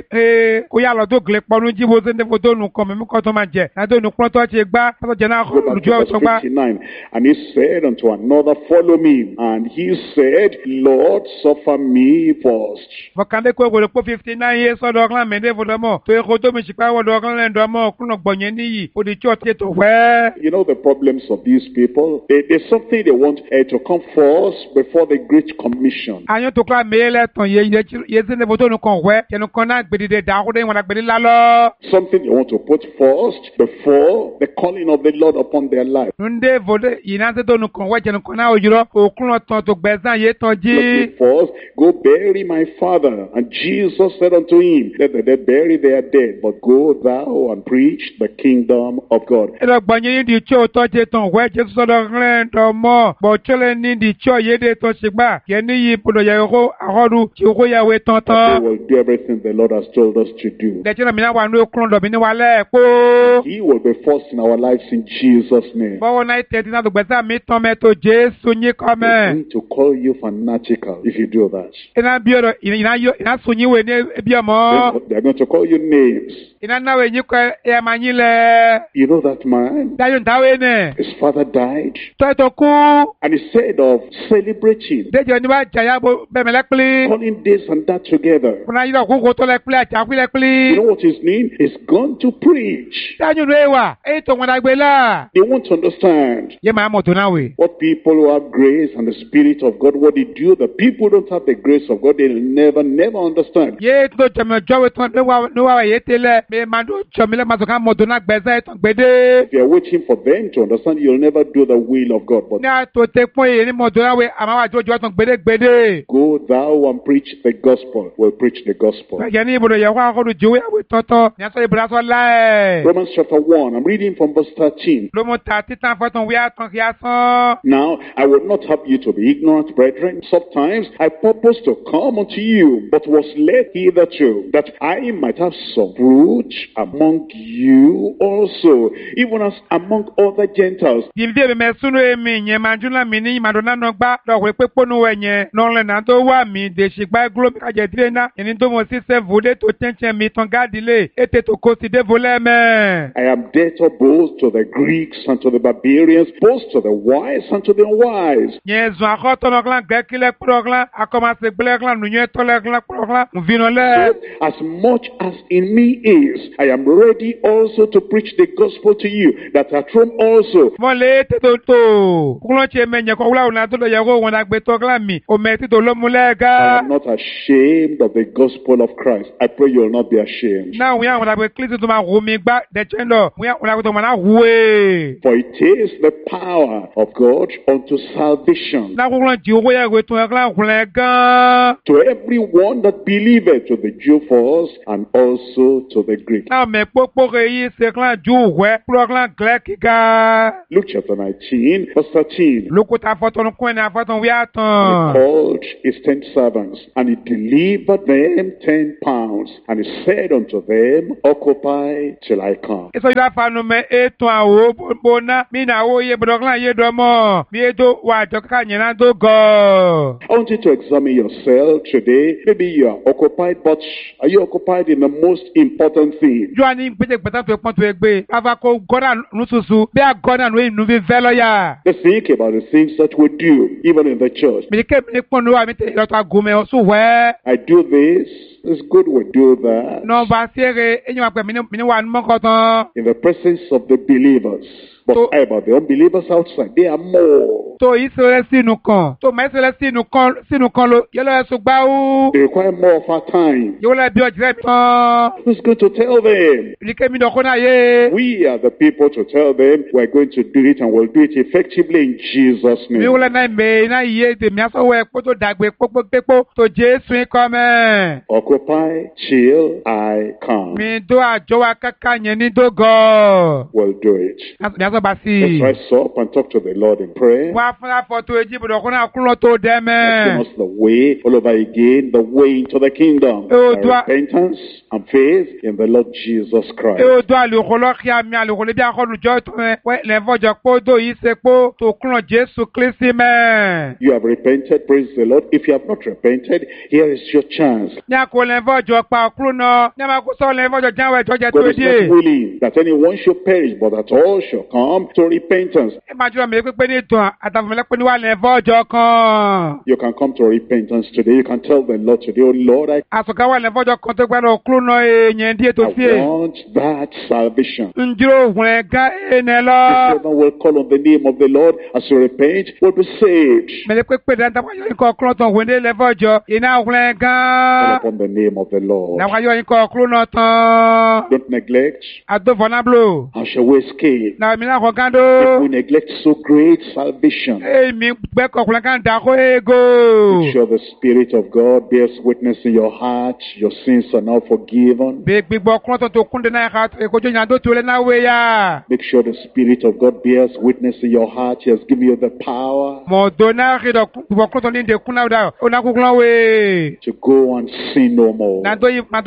pé kó yà lọ tó gilẹ̀ pọ̀nù jí wo sẹ́ńdẹ̀ fò tó nù kàn mímú kan tó máa jẹ náà tó nù kúrọ́ tó ṣe gbá pátó jẹ náà Go back lùjọ́ to verse ọ̀ṣọ́ gbá. 59. And he said unto another, Follow me. And he said, Lord, suffer me first. fọkàndé kó wòlé pé 59 yé sọ́dọ̀ rẹ̀ mẹ́ndé fòdọ́mọ̀ tó yẹ kó tó mi ṣùgbọ́n wọ́dọ̀ rẹ̀ dọ́mọ̀ kúrò gbọ̀nyẹ̀ níyì ó di tí ọ̀tí ètò wẹ́. You know the problems of these people? There's something they want to come first before the Great Commission. àyàn tó kọ́ àmì ẹlẹ́tàn yé sẹ́ńdẹ̀ fò tó nù kàn wẹ́ yẹnu kan náà gbèdéde dàkúndé wọn àgbèdé lálọ́. Something they want to put first before the calling of the Lord upon their life. nde vode yìnyín tó nù kàn wẹ́ jẹnu kan náà òjúrọ̀ òkúrò tán tó gbẹ̀sán yé tán jí. Let me first go bury my father. And Jesus said unto him, Let the dead bury their dead, but go thou and preach the kingdom of God. ẹ̀rọ gbọ̀nyẹ́ yín di tí o tọ́ ṣe tán wẹ́ jésù sọ́dọ̀ rẹ̀ tọ́ mọ́ bọ̀tẹ́lẹ̀ ní di tí o yé de tán ṣe gbà kẹ́ ní yí podò yẹ kó àkọ́dù tí o kó yà wé tán We tán. will do everything the Lord has told us to do. lẹ́tí náà mìíràn wà ní okùnrin dọ̀bí ní wàlẹ́ kó. He will be first in our lives in Jesus' name. bọ́wọ́ náà tẹ̀sí náà tó gbẹ̀sán mi tán mẹ́ tó jésù yín kọ́ They're mẹ́. going to call you fanatical if you do that. iná bí ọ̀rọ̀ iná sùn yín wé ní ebi ọmọ. They're going to call you names. iná náà wé yín kọ́ ẹ̀ máa yín lẹ̀. You know that man? dájú táwé nẹ̀. His father died. tọ́tọ̀ kú. And instead of celebrating, déjọ́ ní bá jàyà bẹ́ẹ̀ mẹ́lẹ́ pílí. calling this and that together, fúnra yín lọ kókó tó lẹ pílí àjàkú lẹ pílí. you know what he's doing? He's gone to preach. dájú ló wà èyí tó wọn dàgbé la. They won't understand yé màá mọ̀ tó náà wè. what people who have grace and the Spirit of God, what they do. The people who don't have the grace of God, they'll never understand. yé tó jẹmọ jọwé tán ní wàá yé tẹ́lẹ̀ mi máa tó jọmílẹ̀ máa sọ ká mọ̀ tó náà gbẹ̀sẹ̀ tán gbédé. If you're waiting for them to understand, you'll never do the will of God. But ní àtò tẹ pọ́n yé ní mọ̀ tó náà wè àmọ́ wàá tó jọ tán gbédé gbédé. go thou and preach the gospel. We'll preach the gospel. yẹ ní ibùdó yẹ kó àkọ́dù jòwé àwẹ̀ tọ́tọ́ ní àtọ́ ibùdó aṣọ láẹ̀. Romans chapter 1, I'm reading from verse 13. ló mú ta títàn fọ́tàn wíyá tán kí á sán. Now, I would not have you to be ignorant, brethren. Sometimes I purpose to come unto you, but was led hitherto, that I might have some fruit among you also, even as among other Gentiles. Divide me sunu emi nye manjuna mini madonna no gba do we pe ponu we nye no le na to wa mi de shigba glo mi ka je dire na eni to mo si se vude to chenchen mi ton gadile ete to consider voleme. I am debtor both to the Greeks and to the barbarians, both to the wise and to the unwise. Nye zo akoto no glan gekile proglan akoma se gleglan nu nye to le glan proglan mu vino le. As much as in me is, I am ready also to preach the gospel to you that at Rome also. Mo le te to kulo che me nye ko wala una to le yago wona gbe to glan mi o me ti to lo mu le I ga. am not ashamed of the gospel of Christ. I pray you will not be ashamed. Na we wona gbe klisi to ma ro mi gba de chendo we wona to ma na huwe. For it is the power of God unto salvation Na kulo ji wo ya gbe to glan kule gan. to everyone that believeth, to the Jew first and also to the Greek. Na me popo re yi se glan ju we pro glan glek ga. Luke chapter 19, verse 13. Lokuta foton ko na foton we He atan. called his 10 servants, and he delivered them 10 pounds, and he said unto them, Occupy till I come. Eso da fanu me eto awo bona mi na wo ye bodoglan ye do mo bi eto wa jo ka nyina do go. I want you to examine yourself today. Maybe you are occupied, but are you occupied in the most important thing? Jo ani pete gbeta to pon to egbe ava ko goda nususu be a goda no inu bi velo ya. Let's think about the things that we do, even in the church. Mi ke mi pon no wa mi te lo ta gume o so we. I do this. It's good we do that. No ba sere enyo ma pe mi ni wa mo ko tan. In the presence of the believers. But how about the unbelievers outside? They are more. To isere sinu kan. To me isere sinu kan lo ye lo so gba o. They require more of our time. Yo le bi o jire tan. Who's going to tell them? Ni ke mi do ko na ye. We are the people to tell them we're going to do it, and we'll do it effectively in Jesus' Mi name. wole na me na ye de mi aso we po to dagbe popo pepo to Jesu come. Occupy till I come. Mi do ajo wa kaka yen ni do go. We'll do it. Mi aso ba Let's si. rise up and talk to the Lord in prayer. Wa funa foto ejibu do ko na kun lo to de Give me. us the way all over again, the way into the kingdom. Oh, By do I- repentance and faith in the Lord Jesus Christ. E o do alu ko lo ki ami alu ko le bi akonu jo to me. We le vojo po do yi se po to kun lo Jesu Kristi me. You have repented, praise the Lord. If you have not repented, here is your chance. Nya ko le vojo pa kun no. Nya ma ko so le vojo janwe to je God to is not die. willing that anyone should perish, but that all shall come to repentance. E ma jo me pe ni to atafun le pe ni wa le vojo kan. You can come to repentance today. You can tell the Lord today, oh Lord, I Asoka wa le vojo kan to gba lo kru no eyen die to fie. want that salvation. Njiro hwen ga ene lo. Whoever will call on the name of the Lord as you repent will be saved. Me le pe dan ta wa yo ko kru ton hwen de le vojo. Ina hwen Call ga. upon the name of the Lord. Na wa yo ko kru no tan. Don't neglect. Ado vonablo. How shall we escape? Na mi na ko If we gando. neglect so great salvation. E mi gbe ko kru kan da ko ego. Make sure the Spirit of God bears witness in your heart. Your sins are now forgiven. Be gbigbo kru ton to kunde na ha e ko jo nyan do to le na we ya. Make sure the Spirit of God bears witness in your heart. He has given you the power Mo do na ri do gbigbo kru ton ni de kuna da. O na ku kun we. to go and sin no more. Na do yi ma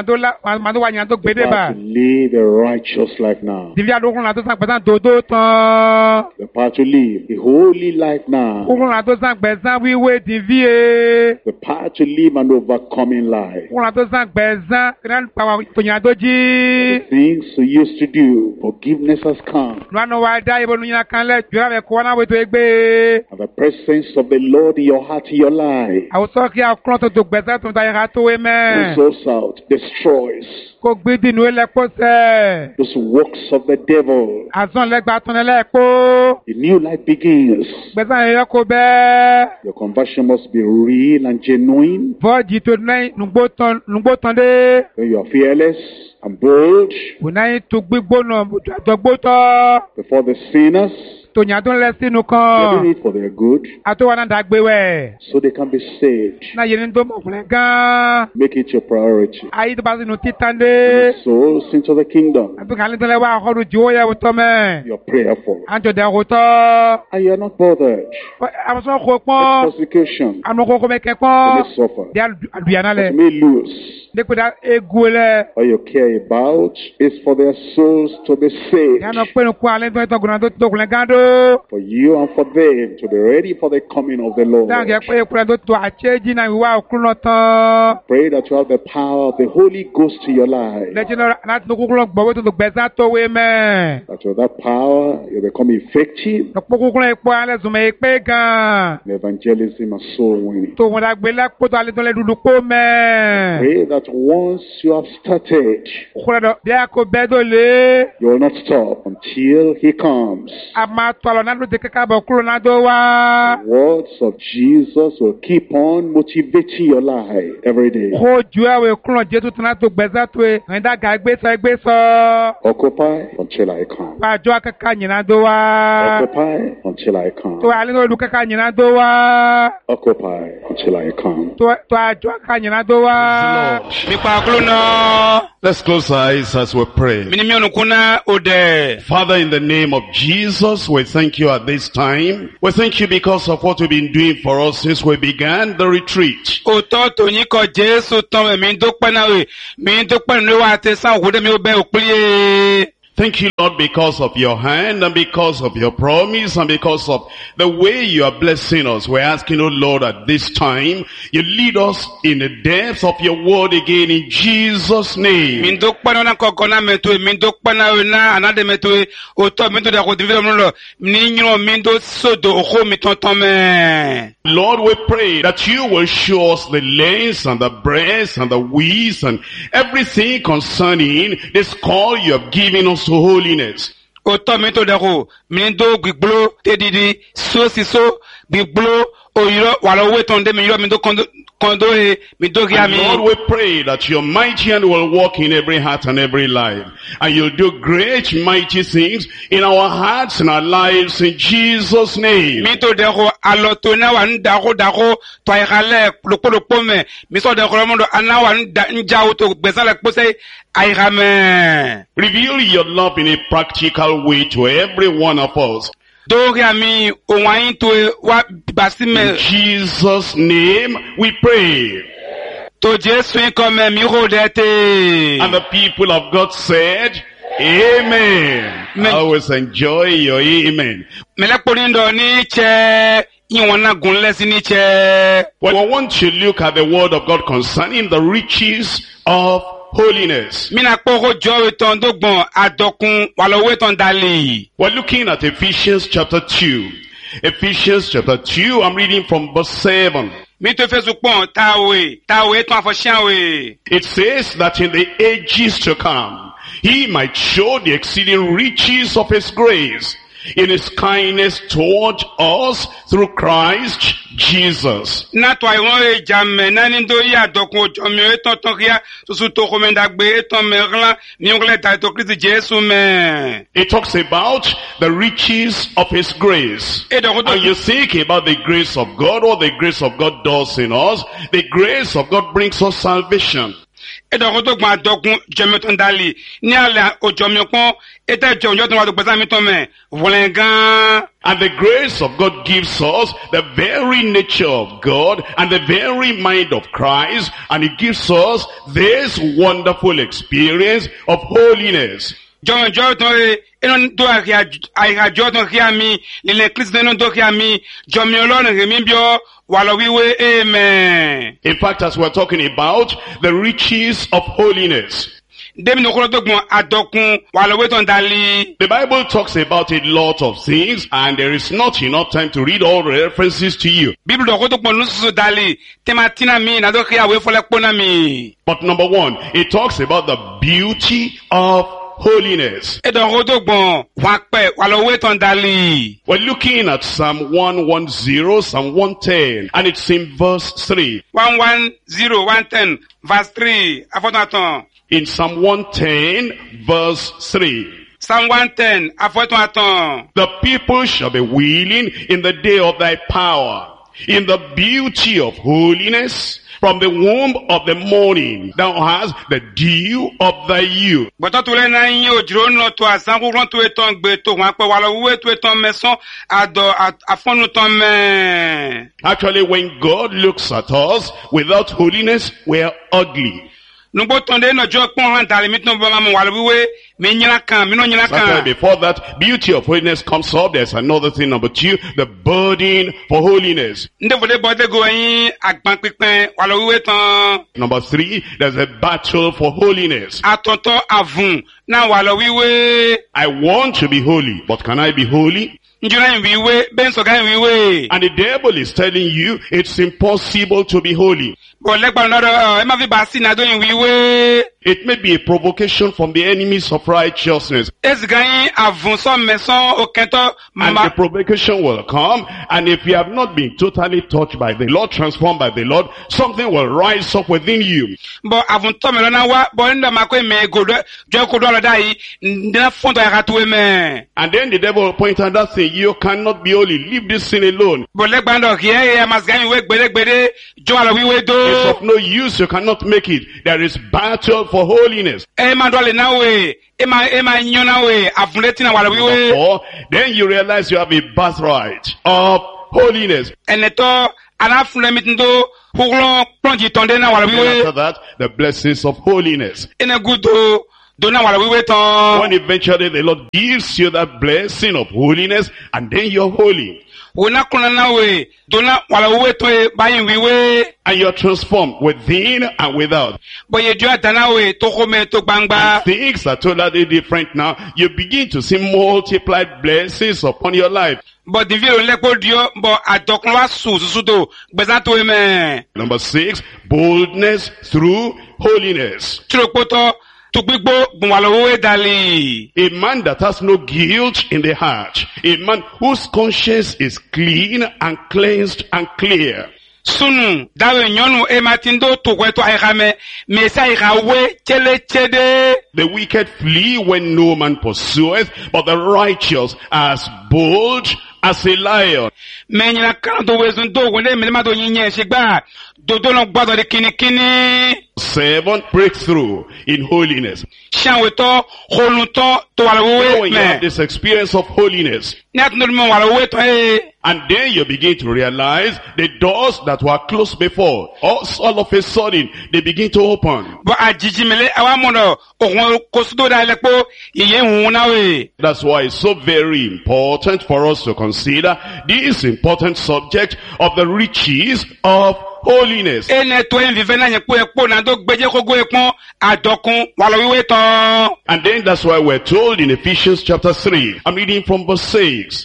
do wa nyan do gbede The power ba. to live a righteous life now. Divya do kun la to san pesan do tan. The power to live a holy life now. Kun la to san pesan wiwe divie. The power to live an overcoming life. Kun la to san pesan gran pa to nyan do ji. Things you used to do, forgiveness has come. Lwana wa da ibo nunya kan le jura be ko na we to egbe. And the presence of the Lord in your heart, in your life, Awo so ki akron to do gbesa to da ya to we me. goes out, destroys Ko gbidi nu ele po se. those works of the devil. Azon le gba ton le po. A new life begins. Gbesa ye ko be. Your conversion must be real and genuine. Voji to nai nugbo ton de. When you are fearless and bold Unai to gbigbo no to gbo to. before the sinners, tó yàn tó ń lẹ sínú They're kan. doing it for their good, Àtọ́wọ́n náà dàgbé wẹ̀. so they can be saved. Náà yẹn ní tó mọ̀ fúnlẹ̀ gan. Make it your priority. Ayé tó bá sínú títàn dé. Souls into the kingdom. Àtúnkà ní tó lẹ wá ọkọ̀ jù yẹ wò tọ́ mẹ́. You're prayerful. Àjọ dẹ̀ kò tọ́. And you're not bothered. Àwọn sọ kò pọ́n. Persecution. Àwọn kò mẹ́kẹ́ You pọ́n. may suffer. Dẹ́ àdùyànà lẹ̀. You may lose. Dẹ́kun egu lẹ̀. All you care about is for their souls to be saved. Yàrá pẹ̀lú kó alẹ́ tó ń tọ́gùnà tó tókùnlẹ̀ gádó. For you and for them to be ready for the coming of the Lord. Dáhùn kẹ́ pé ekura tó tó àchẹ́jì náà ìwà òkúrú náà tán. Pray that you have the power of the Holy Ghost in your life. Lẹ́jìn náà láti tó kúkúrú gbọ̀wé tó tó gbẹ̀sán tó wé mẹ́. That with that power you become effective Lọ́pọ̀ kúkúrú epo alẹ́ zùmọ̀ èpè gan. in evangelism and soul winning. Tó wọn dàgbé lápò tó alẹ́ tó lẹ́ dúdú kó mẹ́. Pray that once you have started, Kúkúrú dọ̀ bí a kò bẹ́ẹ̀ tó lé. you will not stop until He comes. A máa tọ́ àlọ́ náà ló ti kíkà bọ̀ kúrò náà tó wá. The words of Jesus will keep on motivating your life every day. Kó ju ẹ̀wẹ̀ kúrò Jésù tó náà tó gbẹ̀sán tó ẹ̀. Ẹ̀ńdàgà gbé sọ. Occupy until I come. Pàjọ́ akẹ́kọ̀ọ́ nyìnà tó wá. Occupy until I come. Tó alẹ́ náà olùkẹ́kọ̀ọ́ nyìnà tó wá. Occupy until I come. Tó àjọ akẹ́kọ̀ọ́ nyìnà tó wá. Mipa kúrò náà. Let's close our eyes as we pray. Minimi onukuna ode. Father, in the name of Jesus, we thank you at this time. We thank you because of what you've been doing for us since we began the retreat. Òtọ́ tòyìn kọ Jésù tán mi dúpẹ́ náà rè. Mi dúpẹ́ nínú wa àti sáwọn òkúta mi ó bẹ́ òpìlẹ̀. Thank you, Lord, because of your hand and because of your promise and because of the way you are blessing us. We're asking, oh Lord, at this time, you lead us in the depths of your word again in Jesus' name. Mi dúpẹ́ náà kọ̀ọ̀kan náà mẹ́tò mi dúpẹ́ náà rè náà ànádé mẹ́tò òtọ́ mi tó dàkọ̀ tìfẹ́ mi lọ. Ní yíyan mi tó sódò òkú mi tán mẹ́. Lord, we pray that you will show us the lengths and the breadth and the width and everything concerning this call you have given us to holiness. Òtọ́ mi tó dàkọ̀ mi tó gbìgbóló tẹ́dídì sósìsó gbìgbóló òyìnbó wà lọ́wọ́ tó ń dé mi yọ mi tó kọ́ńdó mi tó kí á And mi. Lord, we pray that your mighty hand will walk in every heart and every life. And you'll do great, mighty things in our hearts and our lives in Jesus' name. Mi tó dẹ́kọ̀ alọ́tò náà wà ń dàkó tó àyíkalẹ̀ lópolópó mẹ́. Mi sọ dẹ́kọ̀ lọ́mọdé aná wà ń jáwó tó gbẹ̀sálẹ̀ pósẹ́ àyíká mẹ́. Reveal your love in a practical way to every one of us. Dórí àmì òun àyín tó wá bàsí In mẹ́. Jesus' name we pray. Tó Jésù yín kọ́ mẹ́ mi rò dẹ́ tè. And the people of God said, Amen. I always enjoy your amen. Mẹ́lẹ́pọ̀ ní dọ̀ ní tsẹ́ ìwọ̀n náà gùn lẹ́sìn ní tsẹ́. Well, I want to look at the word of God concerning the riches of holiness. Mina kpɔkɔ jɔwe tɔn do gbɔn adɔkun walɔwe tɔn dali. We're looking at Ephesians chapter 2. Ephesians chapter 2, I'm reading from verse 7. Mi to fesu kpɔn tawe tɔn afɔsiawe. It says that in the ages to come, he might show the exceeding riches of his grace in his kindness toward us through Christ Jesus. Natɔ ayiwọn ye jamɛ nani do yi adɔkun ojɔmi etɔn tɔn kia susu to komendagbe etɔn mɛrɛn niwɔlɛ da to Kristi Jesu mɛ. It talks about the riches of his grace. And you think about the grace of God, what the grace of God does in us. The grace of God brings us salvation. Edɔkoto gbɔn adɔkun jɔmi tɔn dali ní alẹ́ ojɔmi kpɔn etɛ jɔnjɔ tɔn wa do gbɛsɛ mi tɔn mɛ wòlɛ gan. And the grace of God gives us the very nature of God and the very mind of Christ. And it gives us this wonderful experience of holiness. Jɔnjɔ tɔn ye enu do ahijɔ tɔn kia mi lele Kristi enu do kia mi jɔmi Ọlọ́run remi biɔ walɔ wiwe amen. In fact, as we're talking about the riches of holiness, Demi nokolo to gbɔn adɔkun walɔwe tɔn dali. the Bible talks about a lot of things, and there is not enough time to read all the references to you. Bibili dɔkoto gbɔn nususu dali tematina mi nado kia we fɔlɛ kpɔna mi. But number one, it talks about the beauty of holiness. Edɔkoto gbɔn wakpɛ walɔwe tɔn dali. We're looking at Psalm 110, Psalm 110, and it's in verse 3. 110 verse 3 afɔtɔn. In Psalm 110, verse 3. Psalm 110, afọ́tún àtàn. The people shall be willing in the day of thy power, in the beauty of holiness. From the womb of the morning, thou hast the dew of thy youth. Gbọ́tọ́ tó lẹ́nà yín òjìrò náà tó àsánkúrán tó ètò gbé tó wọn pẹ́ wà lọ wúwé tó ètò mẹ́sàn àdọ̀ àfọ́nù tán mẹ́. Actually, when God looks at us without holiness, we are ugly. Nugbo tonde no jo pon han tali mitno ba ma wala wiwe me nyina kan me no nyina kan. Before that, beauty of holiness comes up. There's another thing, number 2, the burden for holiness. Nde vole bode go yin agban pipen wala wiwe tan. Number 3, there's a battle for holiness. Atonto avun na wala wiwe. I want to be holy, but can I be holy? Njuna wiwe ben so gan wiwe. And the devil is telling you it's impossible to be holy. Bo legba no e ma fi ba si na do yin wiwe. It may be a provocation from the enemies of righteousness. And the provocation will come, and if you have not been totally touched by the Lord, transformed by the Lord, something will rise up within you. And then the devil will point out that thing, you cannot be holy, leave this sin alone. It's of no use, you cannot make it. There is battle for holiness. Number 4, then you realize you have a birthright of holiness. And after that, the blessings of holiness. When eventually the Lord gives you that blessing of holiness, and then you're holy. And you're transformed within and without. And things are totally different now. You begin to see multiplied blessings upon your life. Number 6, boldness through holiness. A man that has no guilt in the heart. A man whose conscience is clean and cleansed and clear. The wicked flee when no man pursueth, but the righteous are as bold as a lion. 7, breakthrough in holiness. When you have this experience of holiness, and then you begin to realize the doors that were closed before, all of a sudden, they begin to open. That's why it's so very important for us to consider this important subject of the riches of holiness. And then that's why we're told in Ephesians chapter 3, I'm reading from verse 6,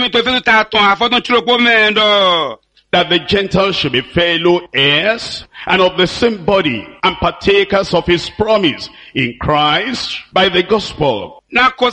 that the Gentiles should be fellow heirs and of the same body and partakers of his promise in Christ by the gospel. And to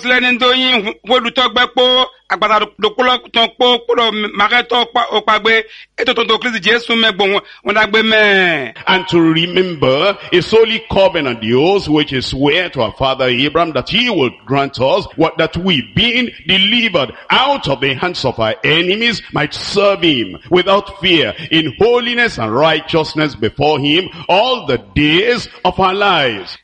remember his holy covenant, the oath which is swear to our father Abraham, that he will grant us that we, being delivered out of the hands of our enemies, might serve him without fear in holiness and righteousness before him all the days of our lives.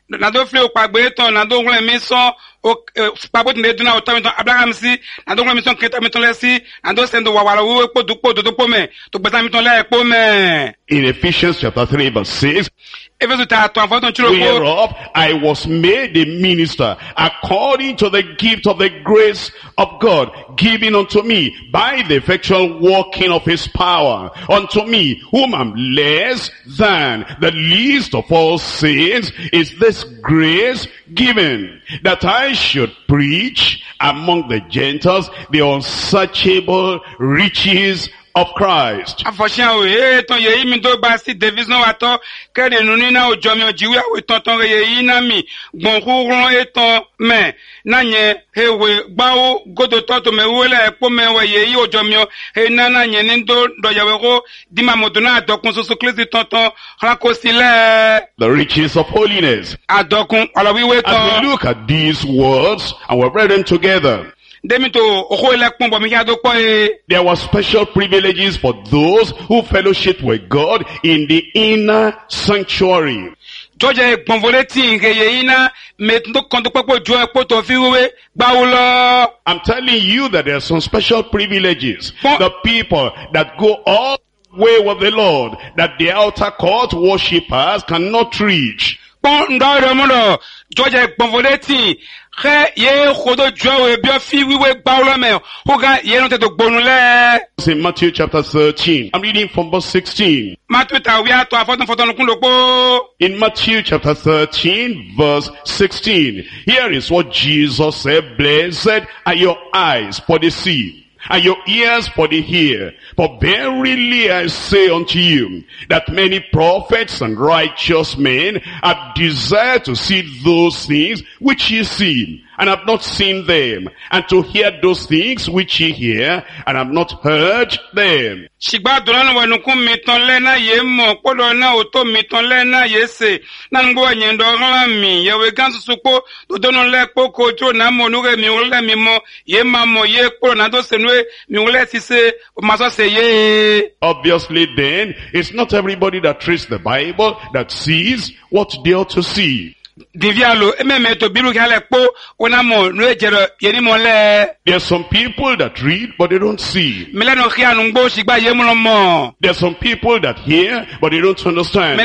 In Ephesians chapter 3 verse 6, whereof I was made a minister according to the gift of the grace of God given unto me by the effectual working of his power. Unto me, whom am less than the least of all saints, is this grace given, that I should preach among the Gentiles the unsearchable riches of Christ. Afọ̀ṣẹ́ òye ètò yèyí mi tó bá sí division wa tọ́ kẹ́rì nù nínú òjò mi òjìwé àwẹ̀ tọ̀tàn rẹ̀ yèyí náà mi gbọ̀n kúrún ètò mẹ́ náà yẹn ewé gbáwó gòdò tọ́tò mẹ́wúlẹ̀ ẹ̀pọ̀ mẹ́wẹ̀ yèyí òjò mi ọ̀ iná náà yẹn ní dọ̀yàwó kó dìmà mọ̀tò náà àdọ̀kun soso kílísì tọ̀tàn ránkó sílẹ̀. The riches of holiness. Àdọ̀kun ọ̀làwíwé tán. As we look at these words and we've read them together, there were special privileges for those who fellowship with God in the inner sanctuary. I'm telling you that there are some special privileges. The people that go all the way with the Lord, that the outer court worshippers cannot reach. In Matthew chapter 13, I'm reading from verse 16. In Matthew chapter 13, verse 16, here is what Jesus said, "Blessed are your eyes for the see, and your ears for the hear. For verily I say unto you, that many prophets and righteous men have desired to see those things which ye see, and have not seen them, and to hear those things which ye hear, and have not heard them." Obviously then, it's not everybody that reads the Bible that sees what they ought to see. There are some people that read, but they don't see. There are some people that hear, but they don't understand.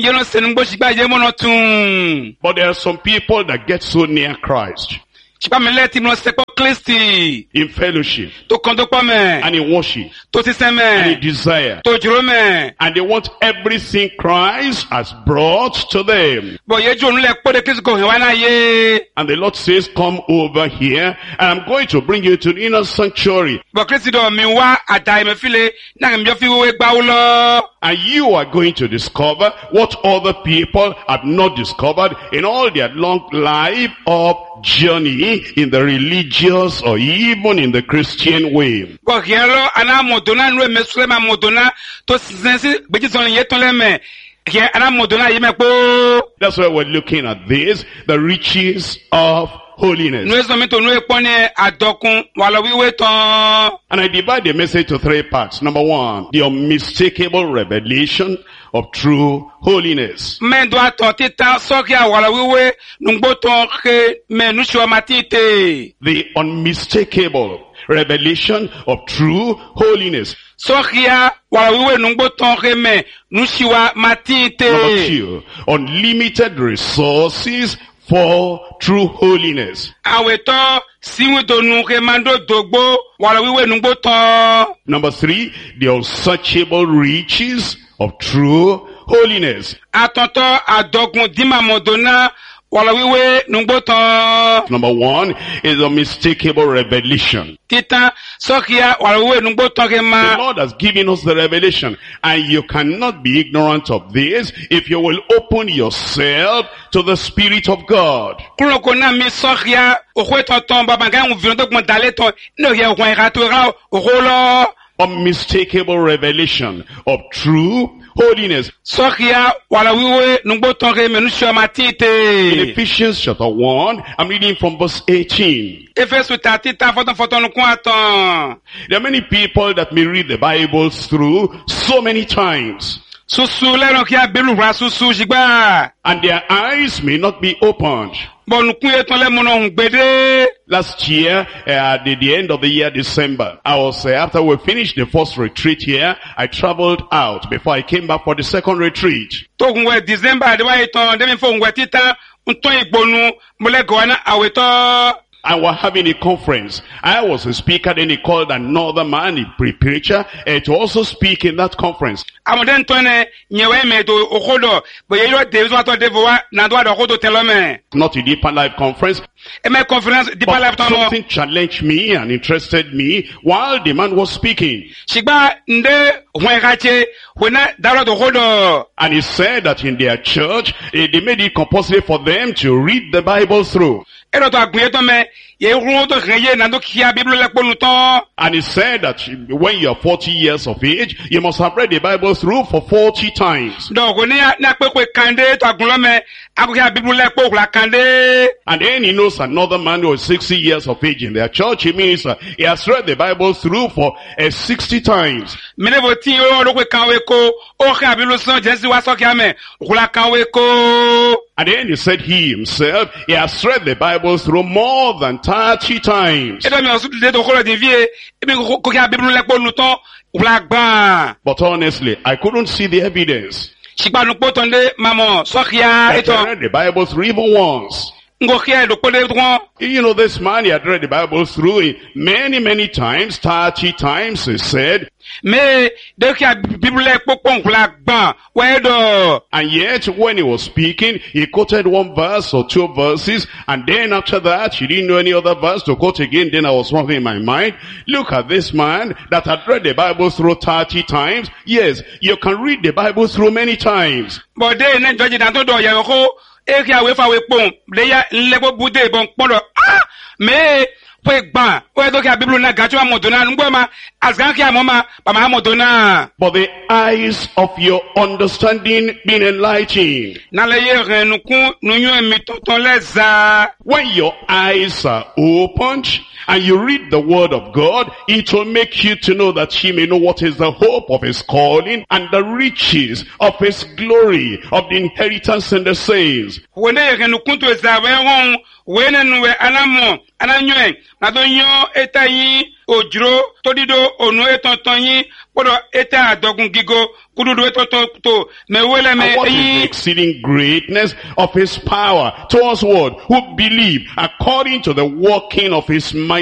But there are some people that get so near Christ in fellowship and in worship and in desire, and they want everything Christ has brought to them. And the Lord says, "Come over here, and I'm going to bring you to the inner sanctuary. And you are going to discover what other people have not discovered in all their long life of journey in the religious or even in the Christian way." That's why we're looking at this, the riches of holiness. And I divide the message to 3 parts. Number 1, the unmistakable revelation of true holiness. The unmistakable revelation of true holiness. Number 2, unlimited resources for true holiness. Number 3, the unsearchable riches of true holiness. Number 1 is unmistakable revelation. The Lord has given us the revelation, and you cannot be ignorant of this if you will open yourself to the Spirit of God. Unmistakable revelation of true holiness. In Ephesians chapter 1, I'm reading from verse 18. There are many people that may read the Bible through so many times, and their eyes may not be opened. Last year, at the end of the year, December, I was, after we finished the first retreat here, I traveled out before I came back for the second retreat. and we're having a conference. I was a speaker, then he called another man, a preacher, to also speak in that conference. Amoden tone nyewe me do okodo bo yelo de zo ato de voa na do okodo telome. Not a Deeper Life conference. E me conference Deeper Life But tono. something challenged me and interested me while the man was speaking. Shigba nde hwen kache hwena daro do okodo. And he said that in their church, they made it compulsory for them to read the Bible through. Ero to agbuye to me ye ru to reye na do kia Bible le ponu ton. And he said that when you're 40 years of age, you must have read the Bible through for 40 times. Donc on est na pe ko kande to agunlo me agukia Bible le po la kande. And then he knows another man who is 60 years of age in their church. He means he has read the Bible through for 60 times. Mene voti o lo ko kanwe ko o kha Bible so Jesi wa so kia me la kanwe ko. And then he said he himself, he has read the Bible through more than 30 times. Edo mi osu de to ko de vie e bi ko kia Bible le ponu ton la gban. But honestly, I couldn't see the evidence. Shigba no potonde mamo so kia I eto. read the Bible through even once. Ngo kia do ko de dron. You know, this man, he had read the Bible through it many times, 30 times, he said. Me de kia Bible le popon la gban. We do. And yet, when he was speaking, he quoted one verse or two verses, and then after that, he didn't know any other verse to quote again. Then I was wondering in my mind, look at this man that had read the Bible through 30 times. Yes, you can read the Bible through many times. But they ne judge dan to do ye ko e kia we fa we pon le ya le bo bude bon pon do me pe gban o do kia Bible na gacho amodona ngbo ma asgan kia mo ma pa ma amodona. But the eyes of your understanding being enlightened. Na le ye renukun nu yun mi tonton leza. When your eyes are opened and you read the word of God, it will make you to know that you may know what is the hope of his calling and the riches of his glory, of the inheritance in the saints. When ye renukun to za we won we nenu we anamo ananyo na do yon etayin ojuro todido onu etonton yin podo eta adogun gigo kududu etonton to me wele me And what is the exceeding greatness of his power towards what? Who believe according to the working of his might.